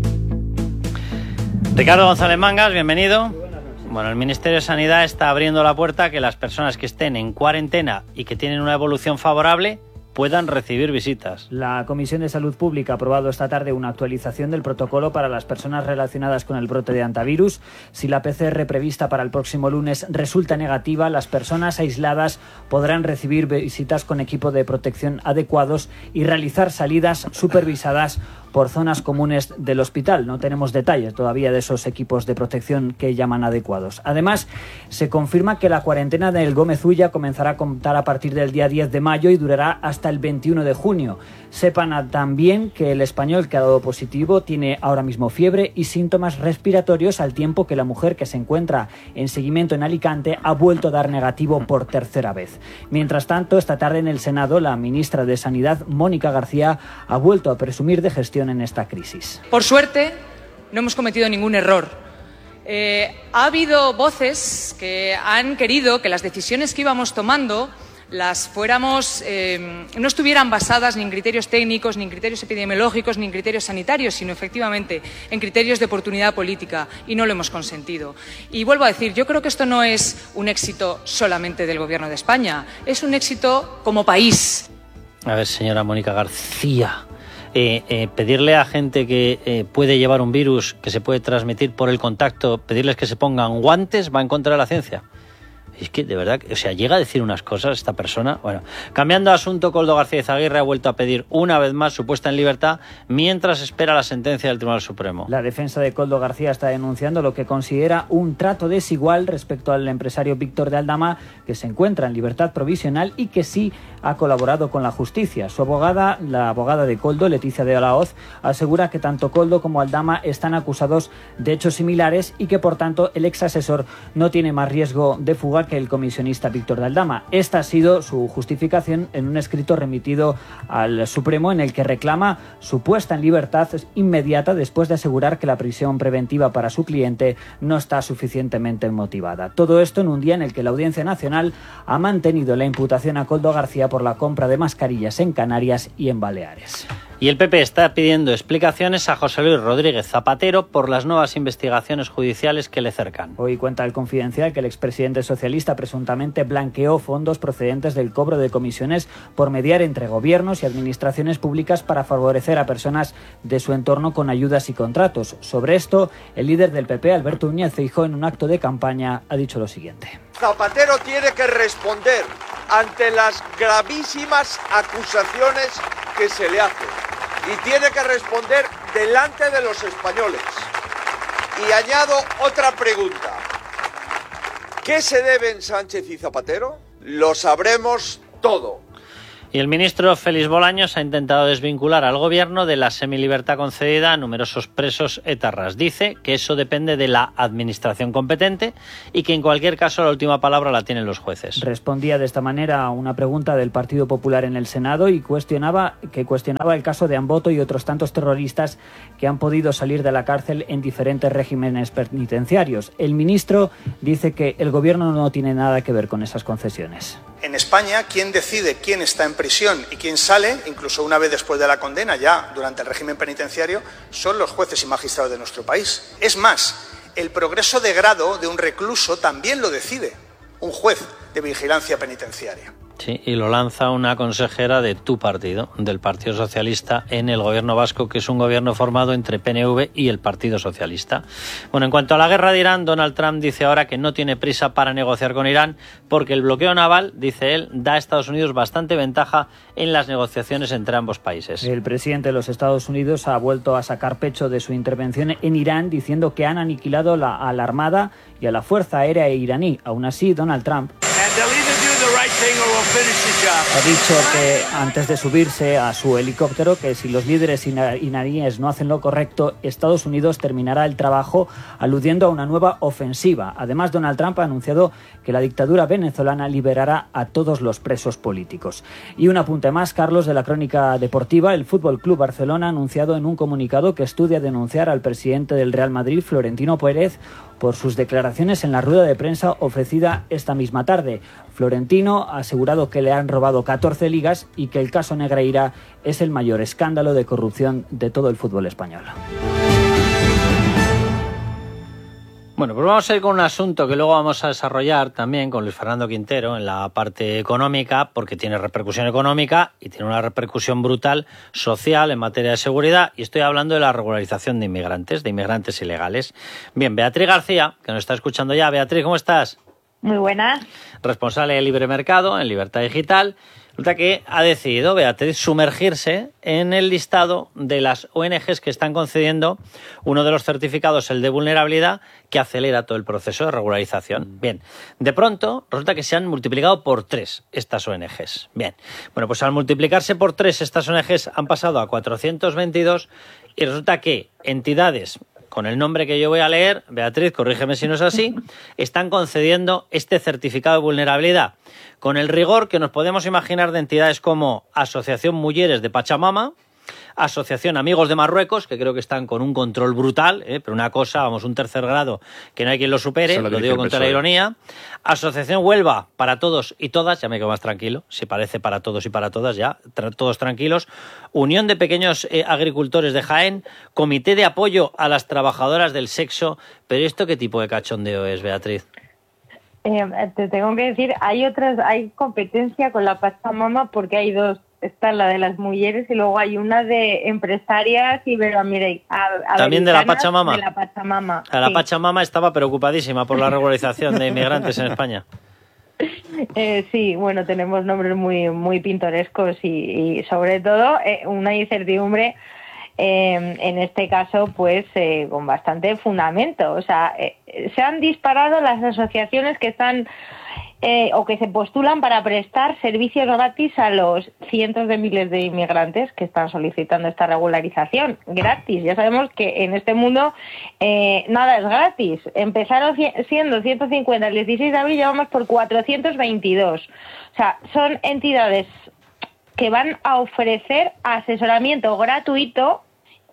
Ricardo González Mangas, bienvenido. Bueno, el Ministerio de Sanidad está abriendo la puerta a que las personas que estén en cuarentena y que tienen una evolución favorable puedan recibir visitas. La Comisión de Salud Pública ha aprobado esta tarde una actualización del protocolo para las personas relacionadas con el brote de hantavirus. Si la PCR prevista para el próximo lunes resulta negativa, las personas aisladas podrán recibir visitas con equipo de protección adecuados y realizar salidas supervisadas por zonas comunes del hospital. No tenemos detalles todavía de esos equipos de protección que llaman adecuados. Además, se confirma que la cuarentena del Gómez Ulla comenzará a contar a partir del día 10 de mayo y durará hasta el 21 de junio. Sepan también que el español que ha dado positivo tiene ahora mismo fiebre y síntomas respiratorios, al tiempo que la mujer que se encuentra en seguimiento en Alicante ha vuelto a dar negativo por tercera vez. Mientras tanto, esta tarde en el Senado, la ministra de Sanidad, Mónica García, ha vuelto a presumir de gestión en esta crisis. Por suerte, no hemos cometido ningún error. Ha habido voces que han querido que las decisiones que íbamos tomando las fuéramos, no estuvieran basadas ni en criterios técnicos, ni en criterios epidemiológicos, ni en criterios sanitarios, sino efectivamente en criterios de oportunidad política, y no lo hemos consentido. Y vuelvo a decir, yo creo que esto no es un éxito solamente del Gobierno de España, es un éxito como país. A ver, señora Mónica García, pedirle a gente que puede llevar un virus que se puede transmitir por el contacto, pedirles que se pongan guantes, va en contra de la ciencia. Es que, de verdad, o sea, llega a decir unas cosas esta persona. Bueno, cambiando de asunto, Koldo García Izaguirre ha vuelto a pedir una vez más su puesta en libertad mientras espera la sentencia del Tribunal Supremo. La defensa de Koldo García está denunciando lo que considera un trato desigual respecto al empresario Víctor de Aldama, que se encuentra en libertad provisional y que sí ha colaborado con la justicia. Su abogada, la abogada de Koldo, Leticia de Olaoz, asegura que tanto Koldo como Aldama están acusados de hechos similares y que, por tanto, el ex asesor no tiene más riesgo de fuga que el comisionista Víctor de Aldama. Esta ha sido su justificación en un escrito remitido al Supremo, en el que reclama su puesta en libertad inmediata después de asegurar que la prisión preventiva para su cliente no está suficientemente motivada. Todo esto en un día en el que la Audiencia Nacional ha mantenido la imputación a Koldo García por la compra de mascarillas en Canarias y en Baleares. Y el PP está pidiendo explicaciones a José Luis Rodríguez Zapatero por las nuevas investigaciones judiciales que le cercan. Hoy cuenta el Confidencial que el expresidente socialista presuntamente blanqueó fondos procedentes del cobro de comisiones por mediar entre gobiernos y administraciones públicas para favorecer a personas de su entorno con ayudas y contratos. Sobre esto, el líder del PP, Alberto Núñez Feijóo, en un acto de campaña ha dicho lo siguiente. Zapatero tiene que responder ante las gravísimas acusaciones que se le hacen y tiene que responder delante de los españoles. Y añado otra pregunta. ¿Qué se deben Sánchez y Zapatero? Lo sabremos todo. Y el ministro Félix Bolaños ha intentado desvincular al gobierno de la semilibertad concedida a numerosos presos etarras. Dice que eso depende de la administración competente y que en cualquier caso la última palabra la tienen los jueces. Respondía de esta manera a una pregunta del Partido Popular en el Senado y cuestionaba el caso de Amboto y otros tantos terroristas que han podido salir de la cárcel en diferentes regímenes penitenciarios. El ministro dice que el gobierno no tiene nada que ver con esas concesiones. En España, quien decide quién está en prisión y quién sale, incluso una vez después de la condena, ya durante el régimen penitenciario, son los jueces y magistrados de nuestro país. Es más, el progreso de grado de un recluso también lo decide un juez de vigilancia penitenciaria. Sí, y lo lanza una consejera de tu partido, del Partido Socialista, en el gobierno vasco, que es un gobierno formado entre PNV y el Partido Socialista. Bueno, en cuanto a la guerra de Irán, Donald Trump dice ahora que no tiene prisa para negociar con Irán porque el bloqueo naval, dice él, da a Estados Unidos bastante ventaja en las negociaciones entre ambos países. El presidente de los Estados Unidos ha vuelto a sacar pecho de su intervención en Irán, diciendo que han aniquilado a la Armada y a la Fuerza Aérea iraní. Aún así, Donald Trump ha dicho que antes de subirse a su helicóptero que si los líderes iraníes no hacen lo correcto, Estados Unidos terminará el trabajo, aludiendo a una nueva ofensiva. Además, Donald Trump ha anunciado que la dictadura venezolana liberará a todos los presos políticos. Y un apunte más, Carlos, de la crónica deportiva. El Fútbol Club Barcelona ha anunciado en un comunicado que estudia denunciar al presidente del Real Madrid, Florentino Pérez, por sus declaraciones en la rueda de prensa ofrecida esta misma tarde. Florentino ha asegurado que le han robado 14 ligas y que el caso Negreira es el mayor escándalo de corrupción de todo el fútbol español. Bueno, pues vamos a ir con un asunto que luego vamos a desarrollar también con Luis Fernando Quintero en la parte económica, porque tiene repercusión económica y tiene una repercusión brutal social en materia de seguridad, y estoy hablando de la regularización de inmigrantes ilegales. Bien, Beatriz García, que nos está escuchando ya. Beatriz, ¿cómo estás? Muy buenas. Responsable de Libre Mercado en Libertad Digital. Resulta que ha decidido Beatriz sumergirse en el listado de las ONGs que están concediendo uno de los certificados, el de vulnerabilidad, que acelera todo el proceso de regularización. Bien, de pronto resulta que se han multiplicado por 3 estas ONGs. Bien, bueno, pues al multiplicarse por 3 estas ONGs han pasado a 422 y resulta que entidades con el nombre que yo voy a leer, Beatriz, corrígeme si no es así, están concediendo este certificado de vulnerabilidad con el rigor que nos podemos imaginar de entidades como Asociación Mujeres de Pachamama, Asociación Amigos de Marruecos, que creo que están con un control brutal, pero una cosa, vamos, un tercer grado que no hay quien lo supere, lo digo con toda la ironía. Asociación Huelva, para todos y todas, ya me quedo más tranquilo, si parece para todos y para todas, ya, todos tranquilos. Unión de Pequeños Agricultores de Jaén, Comité de Apoyo a las Trabajadoras del Sexo. Pero ¿esto qué tipo de cachondeo es, Beatriz? Te tengo que decir, hay competencia con la Pachamama porque hay dos. Está la de las mujeres y luego hay una de empresarias iberoamericanas. También de la Pachamama. De la Pachamama. La Pachamama estaba preocupadísima por la regularización de inmigrantes en España. Sí, bueno, tenemos nombres muy pintorescos y sobre todo una incertidumbre en este caso pues con bastante fundamento. O sea, se han disparado las asociaciones que están o que se postulan para prestar servicios gratis a los cientos de miles de inmigrantes que están solicitando esta regularización gratis. Ya sabemos que en este mundo nada es gratis. Empezaron siendo 150 el 16 de abril, llevamos por 422. O sea, son entidades que van a ofrecer asesoramiento gratuito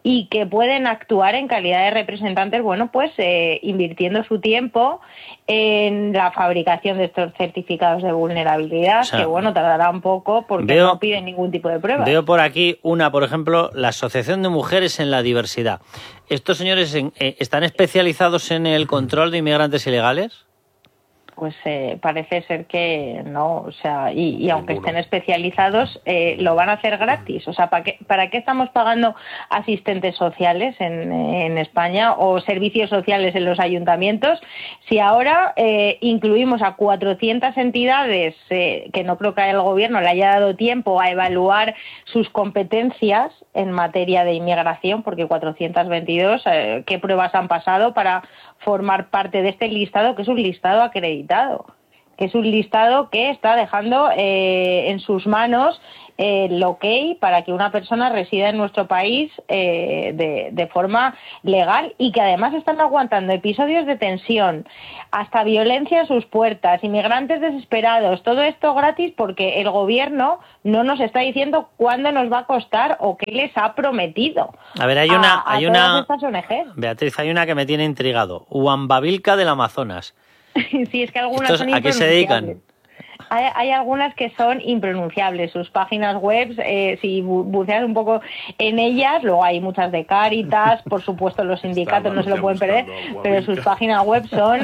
y que pueden actuar en calidad de representantes, bueno, pues invirtiendo su tiempo en la fabricación de estos certificados de vulnerabilidad, o sea, que bueno, tardará un poco porque no piden ningún tipo de pruebas. Veo por aquí una, por ejemplo, la Asociación de Mujeres en la Diversidad. ¿Estos señores están especializados en el control de inmigrantes ilegales? Pues parece ser que no, o sea, y aunque estén especializados, lo van a hacer gratis. O sea, ¿para qué estamos pagando asistentes sociales en España o servicios sociales en los ayuntamientos si ahora incluimos a 400 entidades que no creo que el gobierno le haya dado tiempo a evaluar sus competencias en materia de inmigración, porque 422, ¿qué pruebas han pasado para formar parte de este listado, que es un listado acreditado, que es un listado que está dejando en sus manos el ok para que una persona resida en nuestro país de forma legal y que además están aguantando episodios de tensión, hasta violencia a sus puertas, inmigrantes desesperados, todo esto gratis porque el gobierno no nos está diciendo cuándo nos va a costar o qué les ha prometido. A ver, hay una todas estas ONGs. Beatriz, hay una que me tiene intrigado, Huambavilca del Amazonas. Sí, es que algunas ¿Estos son a qué se dedican? Hay algunas que son impronunciables. Sus páginas web, si buceas un poco en ellas, luego hay muchas de Cáritas, por supuesto los sindicatos no se lo pueden perder, pero sus páginas web son...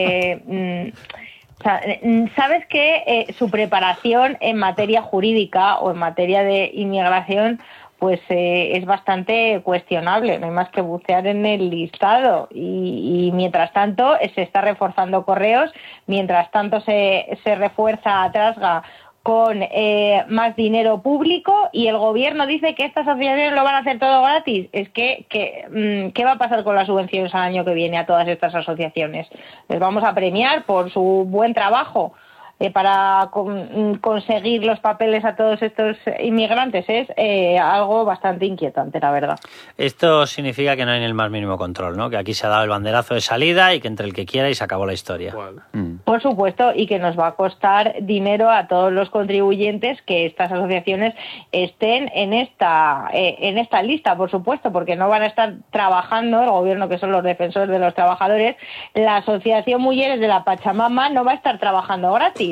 sabes que su preparación en materia jurídica o en materia de inmigración pues es bastante cuestionable, no hay más que bucear en el listado y mientras tanto se está reforzando correos, mientras tanto se refuerza a Trasga con más dinero público y el gobierno dice que estas asociaciones lo van a hacer todo gratis. Es que ¿qué va a pasar con las subvenciones al año que viene a todas estas asociaciones? ¿Les vamos a premiar por su buen trabajo para conseguir los papeles a todos estos inmigrantes? Es algo bastante inquietante, la verdad. Esto significa que no hay ni el más mínimo control, ¿no? Que aquí se ha dado el banderazo de salida y que entre el que quiera y se acabó la historia. Por supuesto, y que nos va a costar dinero a todos los contribuyentes que estas asociaciones estén en esta lista, por supuesto, porque no van a estar trabajando, el gobierno, que son los defensores de los trabajadores, la Asociación Mujeres de la Pachamama no va a estar trabajando gratis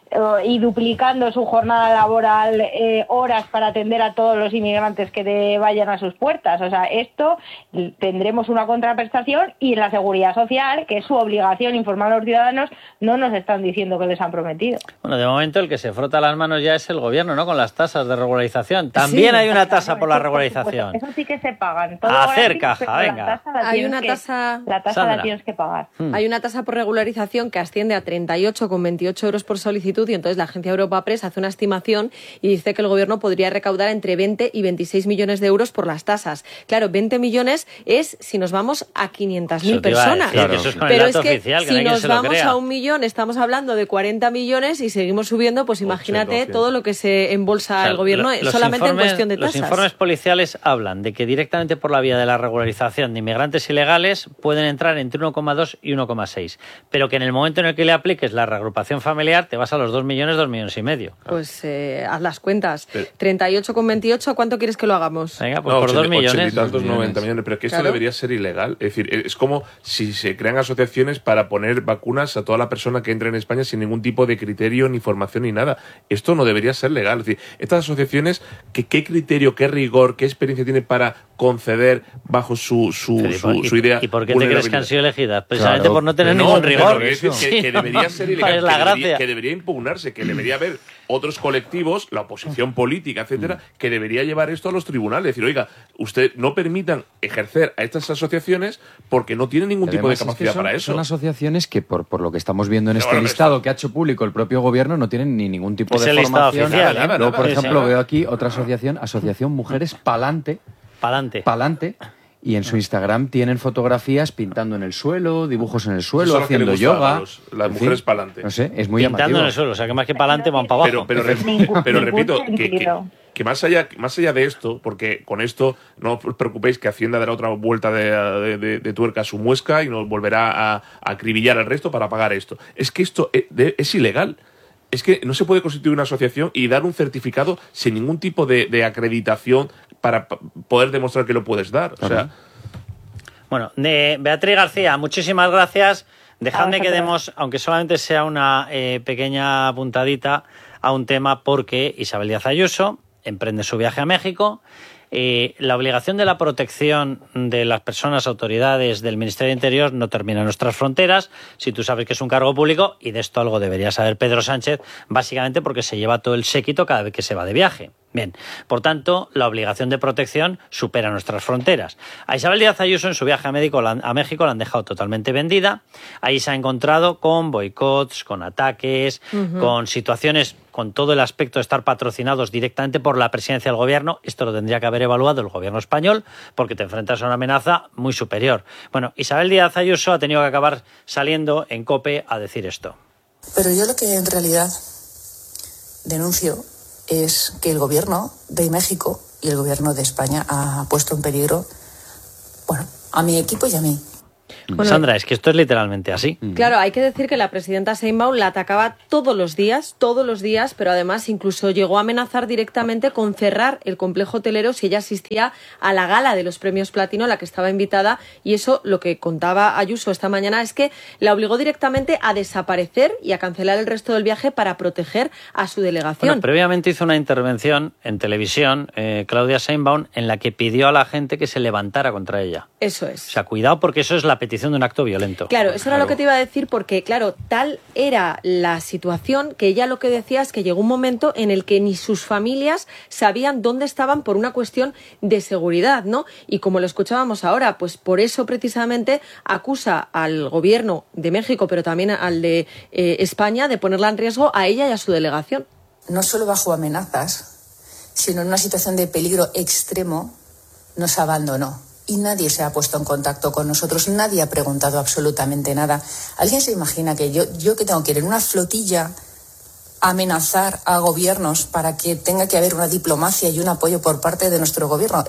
y duplicando su jornada laboral, horas para atender a todos los inmigrantes que vayan a sus puertas. O sea, esto tendremos una contraprestación y en la seguridad social, que es su obligación informar a los ciudadanos, no nos están diciendo que les han prometido. Bueno, de momento el que se frota las manos ya es el gobierno, ¿no? Con las tasas de regularización. También hay una tasa por la regularización. Eso sí que se pagan. Todo hacer gratis, caja, venga. La tasa la tienes que pagar. Hay una tasa por regularización que asciende a 38,28 euros por solicitud y entonces la agencia Europa Press hace una estimación y dice que el gobierno podría recaudar entre 20 y 26 millones de euros por las tasas. Claro, 20 millones es si nos vamos a 500.000 personas. Claro. Eso es con pero el dato es que oficial, que si nadie nos se lo vamos crea. a 1 millón estamos hablando de 40 millones y seguimos subiendo, pues imagínate todo lo que se embolsa el gobierno solamente en cuestión de tasas. Los informes policiales hablan de que directamente por la vía de la regularización de inmigrantes ilegales pueden entrar entre 1,2 y 1,6, pero que en el momento en el que le apliques la reagrupación familiar te vas a los 2 millones, 2 millones y medio. Pues haz las cuentas. 38,28, ¿cuánto quieres que lo hagamos? Venga, pues por 2 millones. 80 y tantos, 90 millones. Pero que esto debería ser ilegal. Es decir, es como si se crean asociaciones para poner vacunas a toda la persona que entre en España sin ningún tipo de criterio, ni formación, ni nada. Esto no debería ser legal. Es decir, estas asociaciones, ¿qué criterio, qué rigor, qué experiencia tienen para conceder bajo su idea? ¿Y por qué te crees que han sido elegidas? Precisamente por no tener ningún rigor. Que debería ser ilegal. Es la gracia. Que debería impugnarse, que debería haber otros colectivos, la oposición política, etcétera, que debería llevar esto a los tribunales. Decir, oiga, usted no permitan ejercer a estas asociaciones porque no tienen ningún tipo de capacidad para eso. Son asociaciones que, por lo que estamos viendo en este listado que ha hecho público el propio gobierno, no tienen ni ningún tipo de formación. Oficial, Luego, por ejemplo, veo aquí otra asociación Mujeres Palante. Y en su Instagram tienen fotografías pintando en el suelo, dibujos en el suelo, haciendo yoga. Las mujeres pa'lante. No sé, es muy pintando llamativo. en el suelo, o sea que más que pa'lante van para abajo. Pero repito, que más allá de esto, porque con esto no os preocupéis que Hacienda dará otra vuelta de tuerca a su muesca y nos volverá a acribillar al resto para pagar esto. Es que esto es ilegal. es que no se puede constituir una asociación y dar un certificado sin ningún tipo de acreditación para poder demostrar que lo puedes dar. O sea... Bueno, Beatriz García, muchísimas gracias. Dejadme que demos, aunque solamente sea una pequeña puntadita, a un tema, porque Isabel Díaz Ayuso emprende su viaje a México. La obligación de la protección de las personas, autoridades del Ministerio de Interior no termina en nuestras fronteras. Si tú sabes que es un cargo público, y de esto algo debería saber Pedro Sánchez, básicamente porque se lleva todo el séquito cada vez que se va de viaje. Bien, por tanto, la obligación de protección supera nuestras fronteras. A Isabel Díaz Ayuso en su viaje a México la han dejado totalmente vendida. Ahí se ha encontrado con boicots, con ataques, con situaciones, con todo el aspecto de estar patrocinados directamente por la presidencia del gobierno. Esto lo tendría que haber evaluado el gobierno español, porque te enfrentas a una amenaza muy superior. Bueno, Isabel Díaz Ayuso ha tenido que acabar saliendo en COPE a decir esto. Pero yo lo que en realidad denuncio es que el gobierno de México y el gobierno de España ha puesto en peligro, bueno, a mi equipo y a mí. Bueno, Sandra, es que esto es literalmente así. Claro, hay que decir que la presidenta Sheinbaum la atacaba todos los días, pero además incluso llegó a amenazar directamente con cerrar el complejo hotelero si ella asistía a la gala de los premios Platino a la que estaba invitada, y eso, lo que contaba Ayuso esta mañana, es que la obligó directamente a desaparecer y a cancelar el resto del viaje para proteger a su delegación. Bueno, previamente hizo una intervención en televisión, Claudia Sheinbaum, en la que pidió a la gente que se levantara contra ella. Eso es. O sea, cuidado, porque eso es la petición de un acto violento. Claro, eso era lo que te iba a decir, porque claro, tal era la situación que ella lo que decía es que llegó un momento en el que ni sus familias sabían dónde estaban por una cuestión de seguridad, ¿no? Y como lo escuchábamos ahora, pues por eso precisamente acusa al gobierno de México, pero también al de España, de ponerla en riesgo a ella y a su delegación. No solo bajo amenazas, sino en una situación de peligro extremo, nos abandonó. Y nadie se ha puesto en contacto con nosotros, nadie ha preguntado absolutamente nada. ¿Alguien se imagina que yo que tengo que ir en una flotilla a amenazar a gobiernos para que tenga que haber una diplomacia y un apoyo por parte de nuestro gobierno?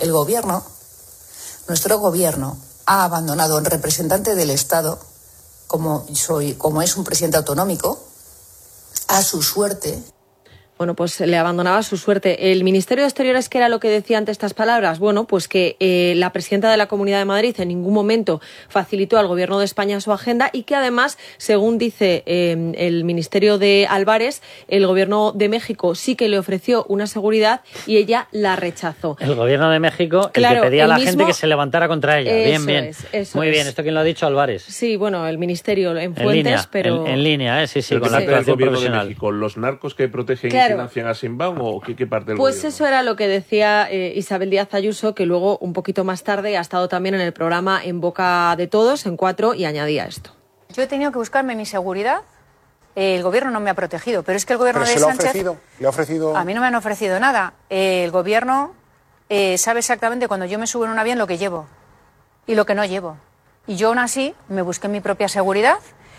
Nuestro gobierno ha abandonado a un representante del Estado, como es un presidente autonómico, a su suerte. Bueno, pues le abandonaba su suerte. El Ministerio de Exteriores, ¿qué era lo que decía ante estas palabras? Bueno, pues que la presidenta de la Comunidad de Madrid en ningún momento facilitó al Gobierno de España su agenda, y que además, según dice el Ministerio de Álvarez, el Gobierno de México sí que le ofreció una seguridad y ella la rechazó. El Gobierno de México, claro, el que pedía a la gente que se levantara contra ella. Bien, bien. Muy bien. ¿Esto quién lo ha dicho? Álvarez. Sí, bueno, el Ministerio en fuentes, línea, pero... En línea, sí, ¿Pero con la actuación profesional. De México, ¿los narcos que protegen claro. y financian a Sheinbaum o qué parte del Pues gobierno? Eso era lo que decía Isabel Díaz Ayuso, que luego, un poquito más tarde, ha estado también en el programa En Boca de Todos, en 4, y añadía esto. Yo he tenido que buscarme mi seguridad. El gobierno no me ha protegido, pero es que el gobierno de Sánchez... ¿Le ha ofrecido? A mí no me han ofrecido nada. El gobierno sabe exactamente cuando yo me subo en un avión lo que llevo y lo que no llevo. Y yo aún así me busqué mi propia seguridad.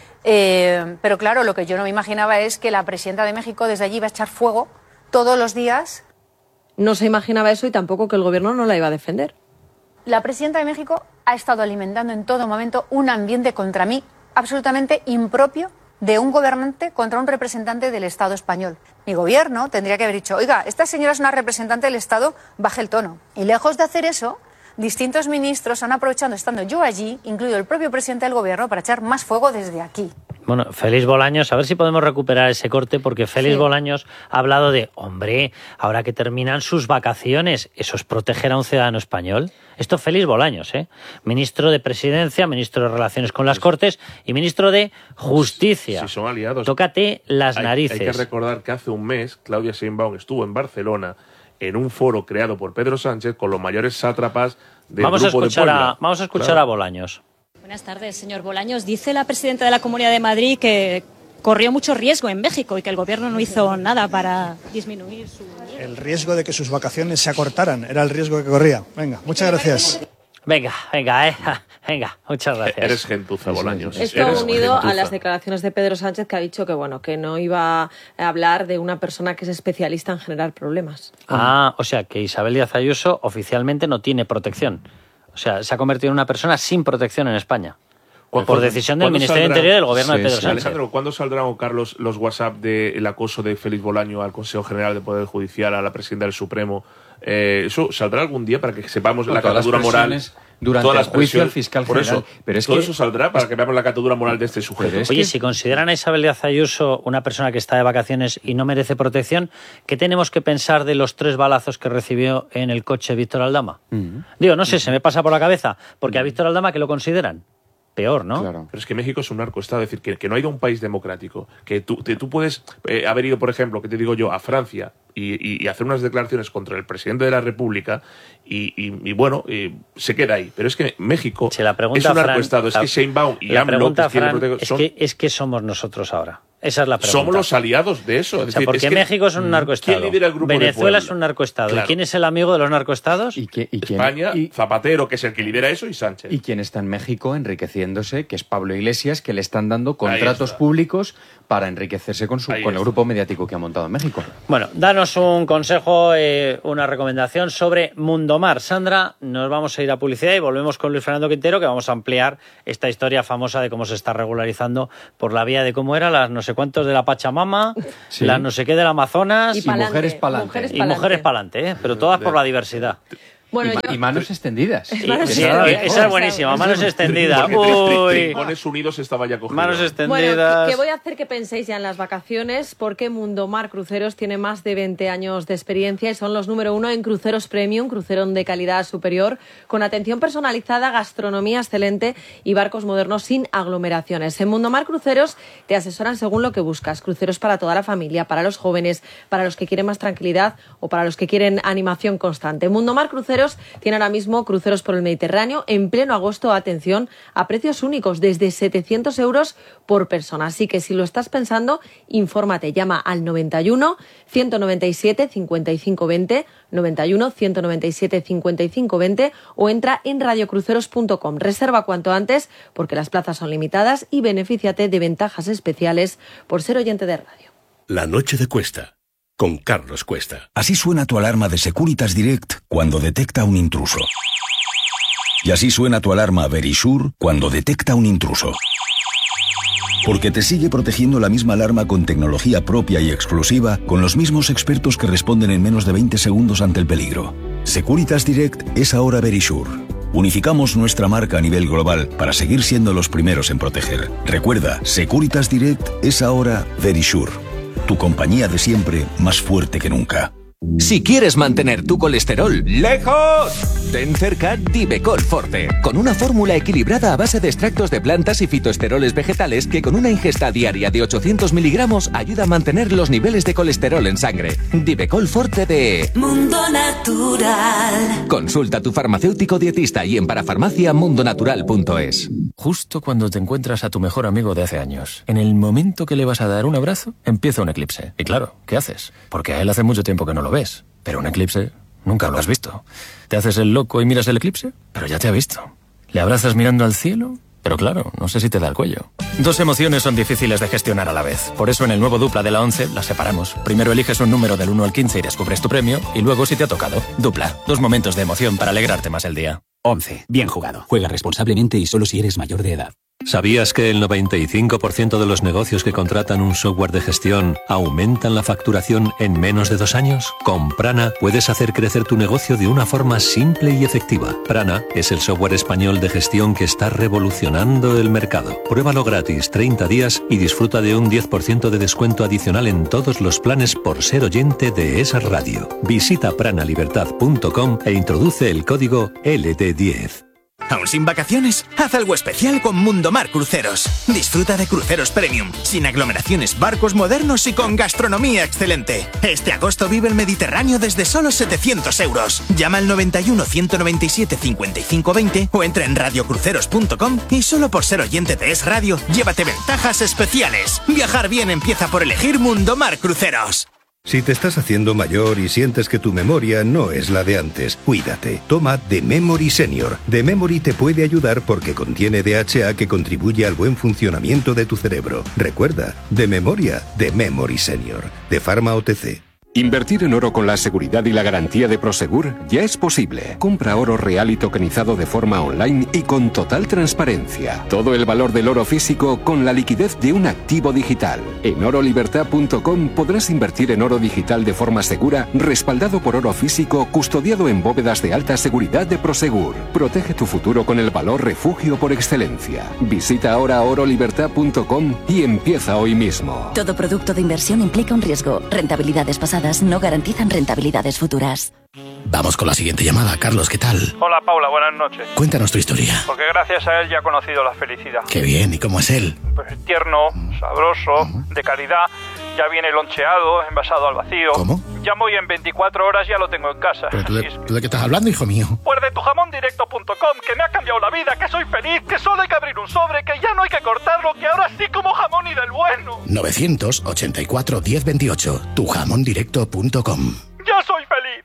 Pero claro, lo que yo no me imaginaba es que la presidenta de México desde allí iba a echar fuego todos los días. No se imaginaba eso, y tampoco que el gobierno no la iba a defender. La presidenta de México ha estado alimentando en todo momento un ambiente contra mí absolutamente impropio de un gobernante contra un representante del Estado español. Mi gobierno tendría que haber dicho, oiga, esta señora es una representante del Estado, baje el tono. Y lejos de hacer eso, distintos ministros han aprovechado, estando yo allí, incluido el propio presidente del gobierno, para echar más fuego desde aquí. Bueno, Félix Bolaños, a ver si podemos recuperar ese corte, porque Félix Bolaños ha hablado de, hombre, ahora que terminan sus vacaciones, ¿eso es proteger a un ciudadano español? Esto es Félix Bolaños, ministro de Presidencia, ministro de Relaciones con las Cortes y ministro de Justicia. Si son aliados. Tócate las narices. Hay que recordar que hace un mes Claudia Sheinbaum estuvo en Barcelona en un foro creado por Pedro Sánchez con los mayores sátrapas del Grupo de Puebla. Vamos a escuchar a Bolaños. Buenas tardes, señor Bolaños. Dice la presidenta de la Comunidad de Madrid que corrió mucho riesgo en México y que el gobierno no hizo nada para disminuir su... El riesgo de que sus vacaciones se acortaran era el riesgo que corría. Venga, muchas gracias. Venga, muchas gracias. Eres gentuza, Bolaños. Esto unido a las declaraciones de Pedro Sánchez, que ha dicho que bueno, que no iba a hablar de una persona que es especialista en generar problemas. O sea que Isabel Díaz Ayuso oficialmente no tiene protección. O sea, se ha convertido en una persona sin protección en España. por decisión del Ministerio del Interior y del Gobierno de Pedro Sánchez. Alejandro, ¿cuándo saldrán, Carlos, los WhatsApp del acoso de Félix Bolaño al Consejo General del Poder Judicial, a la presidenta del Supremo? ¿Eso saldrá algún día para que sepamos la catadura moral? Durante el juicio al fiscal general. Pero es todo eso saldrá para que veamos la catadura moral de este sujeto. Oye, si consideran a Isabel Díaz Ayuso una persona que está de vacaciones y no merece protección, ¿qué tenemos que pensar de los 3 balazos que recibió en el coche Víctor Aldama? Digo, no sé, se me pasa por la cabeza, porque a Víctor Aldama, ¿qué lo consideran? Peor, ¿no? Claro. Pero es que México es un narcoestado, es decir, que no ha ido a un país democrático, que tú puedes haber ido, por ejemplo, que te digo yo, a Francia y hacer unas declaraciones contra el presidente de la República y bueno, se queda ahí. Pero es que México es un narcoestado, es que Sheinbaum y AMLO es que somos nosotros ahora. Esa es la pregunta. Somos los aliados de eso. Es decir, porque México es un narcoestado. ¿Quién lidera el grupo Venezuela es un narcoestado. Claro. ¿Y quién es el amigo de los narcoestados? España, Zapatero, que es el que lidera eso, y Sánchez. ¿Y quién está en México enriqueciéndose? Que es Pablo Iglesias, que le están dando contratos públicos para enriquecerse con el grupo mediático que ha montado en México. Bueno, danos un consejo, una recomendación sobre Mundomar. Sandra, nos vamos a ir a publicidad y volvemos con Luis Fernando Quintero, que vamos a ampliar esta historia famosa de cómo se está regularizando por la vía de cómo era las no sé cuántos de la Pachamama, las no sé qué del Amazonas y mujeres pa'lante. Y mujeres pa'lante, pero todas por la diversidad. Bueno, y manos extendidas. Esa es buenísima, manos extendidas. Trincones unidos estaba ya cogido. Manos extendidas. Bueno, que voy a hacer que penséis ya en las vacaciones, porque Mundomar Cruceros tiene más de 20 años de experiencia y son los número 1 en cruceros premium, crucero de calidad superior, con atención personalizada, gastronomía excelente y barcos modernos sin aglomeraciones. En Mundomar Cruceros te asesoran según lo que buscas. Cruceros para toda la familia, para los jóvenes, para los que quieren más tranquilidad o para los que quieren animación constante. Mundomar Cruceros tiene ahora mismo cruceros por el Mediterráneo en pleno agosto, atención, a precios únicos, desde 700 euros por persona. Así que si lo estás pensando, infórmate, llama al 91 197 55 20, 91 197 55 20 o entra en radiocruceros.com. Reserva cuanto antes porque las plazas son limitadas y benefíciate de ventajas especiales por ser oyente de radio. La noche de Cuesta, con Carlos Cuesta. Así suena tu alarma de Securitas Direct cuando detecta un intruso. Y así suena tu alarma Verisure cuando detecta un intruso. Porque te sigue protegiendo la misma alarma con tecnología propia y exclusiva, con los mismos expertos que responden en menos de 20 segundos ante el peligro. Securitas Direct es ahora Verisure. Unificamos nuestra marca a nivel global para seguir siendo los primeros en proteger. Recuerda, Securitas Direct es ahora Verisure. Tu compañía de siempre, más fuerte que nunca. Si quieres mantener tu colesterol lejos, ten cerca Divecol Forte, con una fórmula equilibrada a base de extractos de plantas y fitoesteroles vegetales que con una ingesta diaria de 800 miligramos ayuda a mantener los niveles de colesterol en sangre. Divecol Forte de Mundo Natural. Consulta a tu farmacéutico dietista y en parafarmacia mundonatural.es. Justo cuando te encuentras a tu mejor amigo de hace años, en el momento que le vas a dar un abrazo, empieza un eclipse. Y claro, ¿qué haces? Porque a él hace mucho tiempo que no lo ves. Pero un eclipse nunca lo has visto. ¿Te haces el loco y miras el eclipse? Pero ya te ha visto. ¿Le abrazas mirando al cielo? Pero claro, no sé si te da el cuello. Dos emociones son difíciles de gestionar a la vez. Por eso en el nuevo Dupla de la 11 las separamos. Primero eliges un número del 1 al 15 y descubres tu premio. Y luego si te ha tocado. Dupla. Dos momentos de emoción para alegrarte más el día. 11. Bien jugado. Juega responsablemente y solo si eres mayor de edad. ¿Sabías que el 95% de los negocios que contratan un software de gestión aumentan la facturación en menos de 2 años? Con Prana puedes hacer crecer tu negocio de una forma simple y efectiva. Prana es el software español de gestión que está revolucionando el mercado. Pruébalo gratis 30 días y disfruta de un 10% de descuento adicional en todos los planes por ser oyente de esa radio. Visita pranalibertad.com e introduce el código LT10. ¿Aún sin vacaciones? Haz algo especial con Mundomar Cruceros. Disfruta de cruceros premium, sin aglomeraciones, barcos modernos y con gastronomía excelente. Este agosto vive el Mediterráneo desde solo 700 euros. Llama al 91 197 55 20 o entra en radiocruceros.com y solo por ser oyente de Es Radio, llévate ventajas especiales. Viajar bien empieza por elegir Mundomar Cruceros. Si te estás haciendo mayor y sientes que tu memoria no es la de antes, cuídate. Toma The Memory Senior. The Memory te puede ayudar porque contiene DHA que contribuye al buen funcionamiento de tu cerebro. Recuerda, de memoria, The Memory Senior. De Pharma OTC. Invertir en oro con la seguridad y la garantía de Prosegur ya es posible. Compra oro real y tokenizado de forma online y con total transparencia. Todo el valor del oro físico con la liquidez de un activo digital. En orolibertad.com podrás invertir en oro digital de forma segura, respaldado por oro físico, custodiado en bóvedas de alta seguridad de Prosegur. Protege tu futuro con el valor refugio por excelencia. Visita ahora orolibertad.com y empieza hoy mismo. Todo producto de inversión implica un riesgo. Rentabilidades pasadas no garantizan rentabilidades futuras. Vamos con la siguiente llamada. Carlos, ¿qué tal? Hola, Paula, buenas noches. Cuéntanos tu historia. Porque gracias a él ya he conocido la felicidad. Qué bien, ¿y cómo es él? Pues tierno, sabroso, de calidad. Ya viene loncheado, envasado al vacío. ¿Cómo? Ya voy en 24 horas, ya lo tengo en casa. ¿Pero tú de qué estás hablando, hijo mío? Pues de tujamondirecto.com, que me ha cambiado la vida, que soy feliz, que solo hay que abrir un sobre, que ya no hay que cortarlo, que ahora sí como jamón y del bueno. 984 1028, tujamondirecto.com. ¡Ya soy feliz!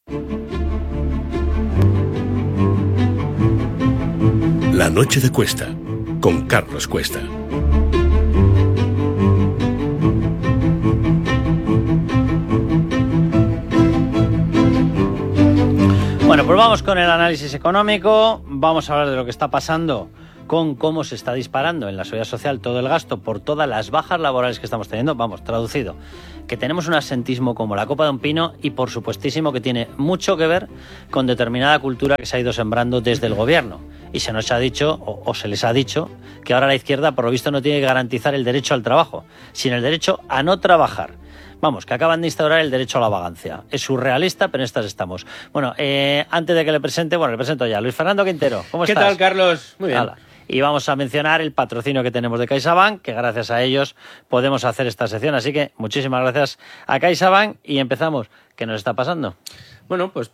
La noche de Cuesta, con Carlos Cuesta. Bueno, pues vamos con el análisis económico, vamos a hablar de lo que está pasando con cómo se está disparando en la seguridad social todo el gasto por todas las bajas laborales que estamos teniendo. Vamos, traducido, que tenemos un absentismo como la copa de un pino y por supuestísimo que tiene mucho que ver con determinada cultura que se ha ido sembrando desde el gobierno. Y se nos ha dicho, o se les ha dicho, que ahora la izquierda por lo visto no tiene que garantizar el derecho al trabajo, sino el derecho a no trabajar. Vamos, que acaban de instaurar el derecho a la vagancia. Es surrealista, pero en estas estamos. Bueno, antes de que le presente, le presento ya. Luis Fernando Quintero, ¿cómo estás? ¿Qué tal, Carlos? Muy bien. Hola. Y vamos a mencionar el patrocinio que tenemos de CaixaBank, que gracias a ellos podemos hacer esta sección. Así que muchísimas gracias a CaixaBank y empezamos. ¿Qué nos está pasando? Bueno, pues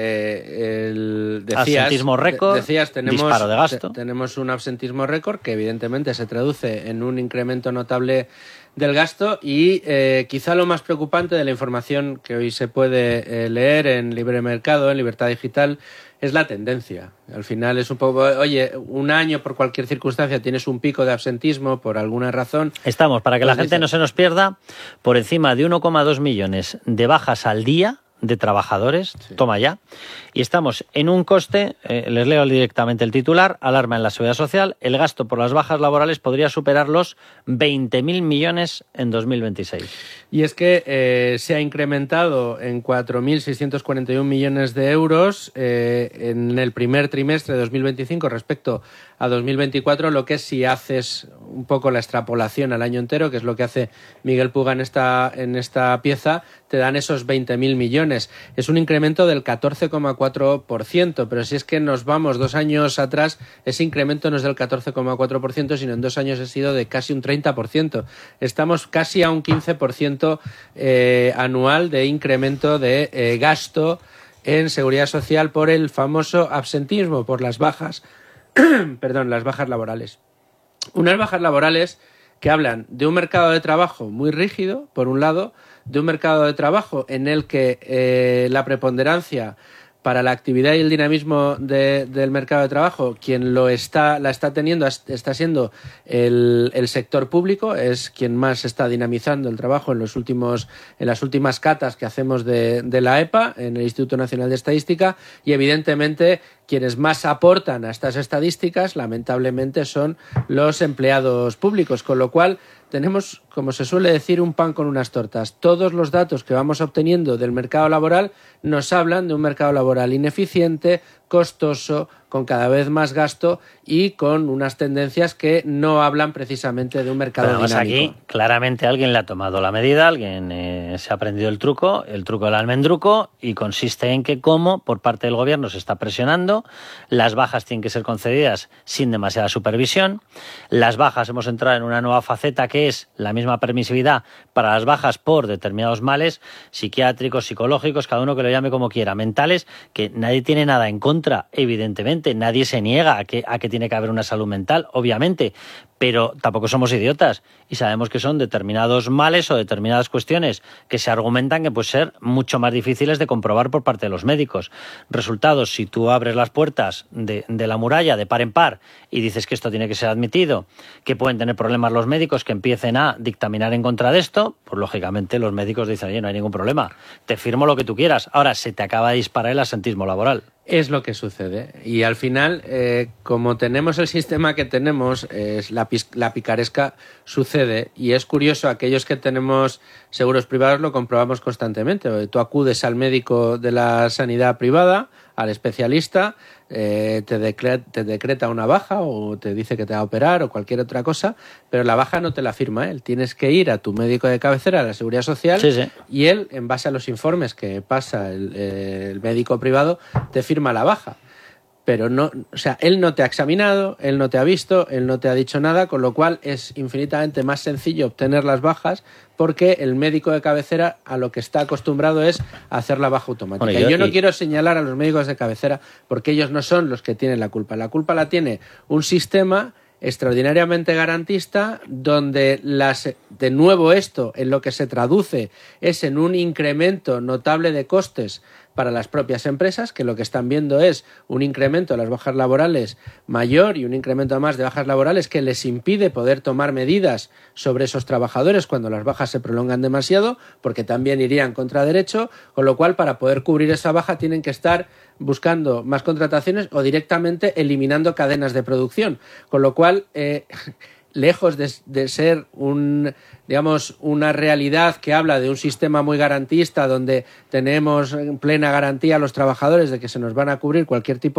porque absentismo récord, disparo de gasto. Tenemos un absentismo récord que evidentemente se traduce en un incremento notable del gasto y quizá lo más preocupante de la información que hoy se puede leer en Libre Mercado, en Libertad Digital, es la tendencia. Al final es un poco, oye, un año por cualquier circunstancia tienes un pico de absentismo por alguna razón. Estamos, para que la gente no se nos pierda, por encima de 1,2 millones de bajas al día de trabajadores, sí. Toma ya, y estamos en un coste, les leo directamente el titular, alarma en la seguridad social, el gasto por las bajas laborales podría superar los 20.000 millones en 2026. Y es que se ha incrementado en 4.641 millones de euros en el primer trimestre de 2025 respecto a 2024, lo que es, si haces un poco la extrapolación al año entero, que es lo que hace Miguel Puga en esta pieza, te dan esos 20.000 millones. Es un incremento del 14,4%, pero si es que nos vamos 2 años atrás, ese incremento no es del 14,4%, sino en 2 años ha sido de casi un 30%. Estamos casi a un 15% anual de incremento de gasto en seguridad social por el famoso absentismo, por las bajas, las bajas laborales. Unas bajas laborales que hablan de un mercado de trabajo muy rígido, por un lado, de un mercado de trabajo en el que la preponderancia para la actividad y el dinamismo del mercado de trabajo, quien la está teniendo está siendo el sector público, es quien más está dinamizando el trabajo en las últimas catas que hacemos de la EPA, en el Instituto Nacional de Estadística, y evidentemente quienes más aportan a estas estadísticas, lamentablemente, son los empleados públicos, con lo cual tenemos, como se suele decir, un pan con unas tortas. Todos los datos que vamos obteniendo del mercado laboral nos hablan de un mercado laboral ineficiente, costoso, con cada vez más gasto y con unas tendencias que no hablan precisamente de un mercado dinámico. Aquí claramente alguien le ha tomado la medida, alguien se ha aprendido el truco del almendruco, y consiste en que, como por parte del gobierno se está presionando, las bajas tienen que ser concedidas sin demasiada supervisión. Las bajas, hemos entrado en una nueva faceta que es la misma permisividad para las bajas por determinados males psiquiátricos, psicológicos, cada uno que lo llame como quiera, mentales, que nadie tiene nada en contra, evidentemente. Nadie se niega a que tiene que haber una salud mental, obviamente, pero tampoco somos idiotas y sabemos que son determinados males o determinadas cuestiones que se argumentan que pueden ser mucho más difíciles de comprobar por parte de los médicos. Resultados, si tú abres las puertas de la muralla de par en par y dices que esto tiene que ser admitido, que pueden tener problemas los médicos que empiecen a dictaminar en contra de esto, pues lógicamente los médicos dicen, oye, no hay ningún problema, te firmo lo que tú quieras. Ahora, se te acaba de disparar el asentismo laboral. Es lo que sucede. Y al final, como tenemos el sistema que tenemos, la picaresca sucede. Y es curioso, aquellos que tenemos seguros privados lo comprobamos constantemente. Tú acudes al médico de la sanidad privada, al especialista, te decreta una baja o te dice que te va a operar o cualquier otra cosa, pero la baja no te la firma él. Tienes que ir a tu médico de cabecera, a la Seguridad Social, y él, en base a los informes que pasa el médico privado, te firma la baja. Pero no, o sea, él no te ha examinado, él no te ha visto, él no te ha dicho nada, con lo cual es infinitamente más sencillo obtener las bajas porque el médico de cabecera a lo que está acostumbrado es hacer la baja automática. Bueno, yo no quiero señalar a los médicos de cabecera porque ellos no son los que tienen la culpa. La culpa la tiene un sistema extraordinariamente garantista donde de nuevo esto en lo que se traduce es en un incremento notable de costes para las propias empresas, que lo que están viendo es un incremento de las bajas laborales mayor y un incremento más de bajas laborales que les impide poder tomar medidas sobre esos trabajadores cuando las bajas se prolongan demasiado, porque también irían contra derecho, con lo cual para poder cubrir esa baja tienen que estar buscando más contrataciones o directamente eliminando cadenas de producción, con lo cual lejos de ser una realidad que habla de un sistema muy garantista donde tenemos plena garantía a los trabajadores de que se nos van a cubrir cualquier tipo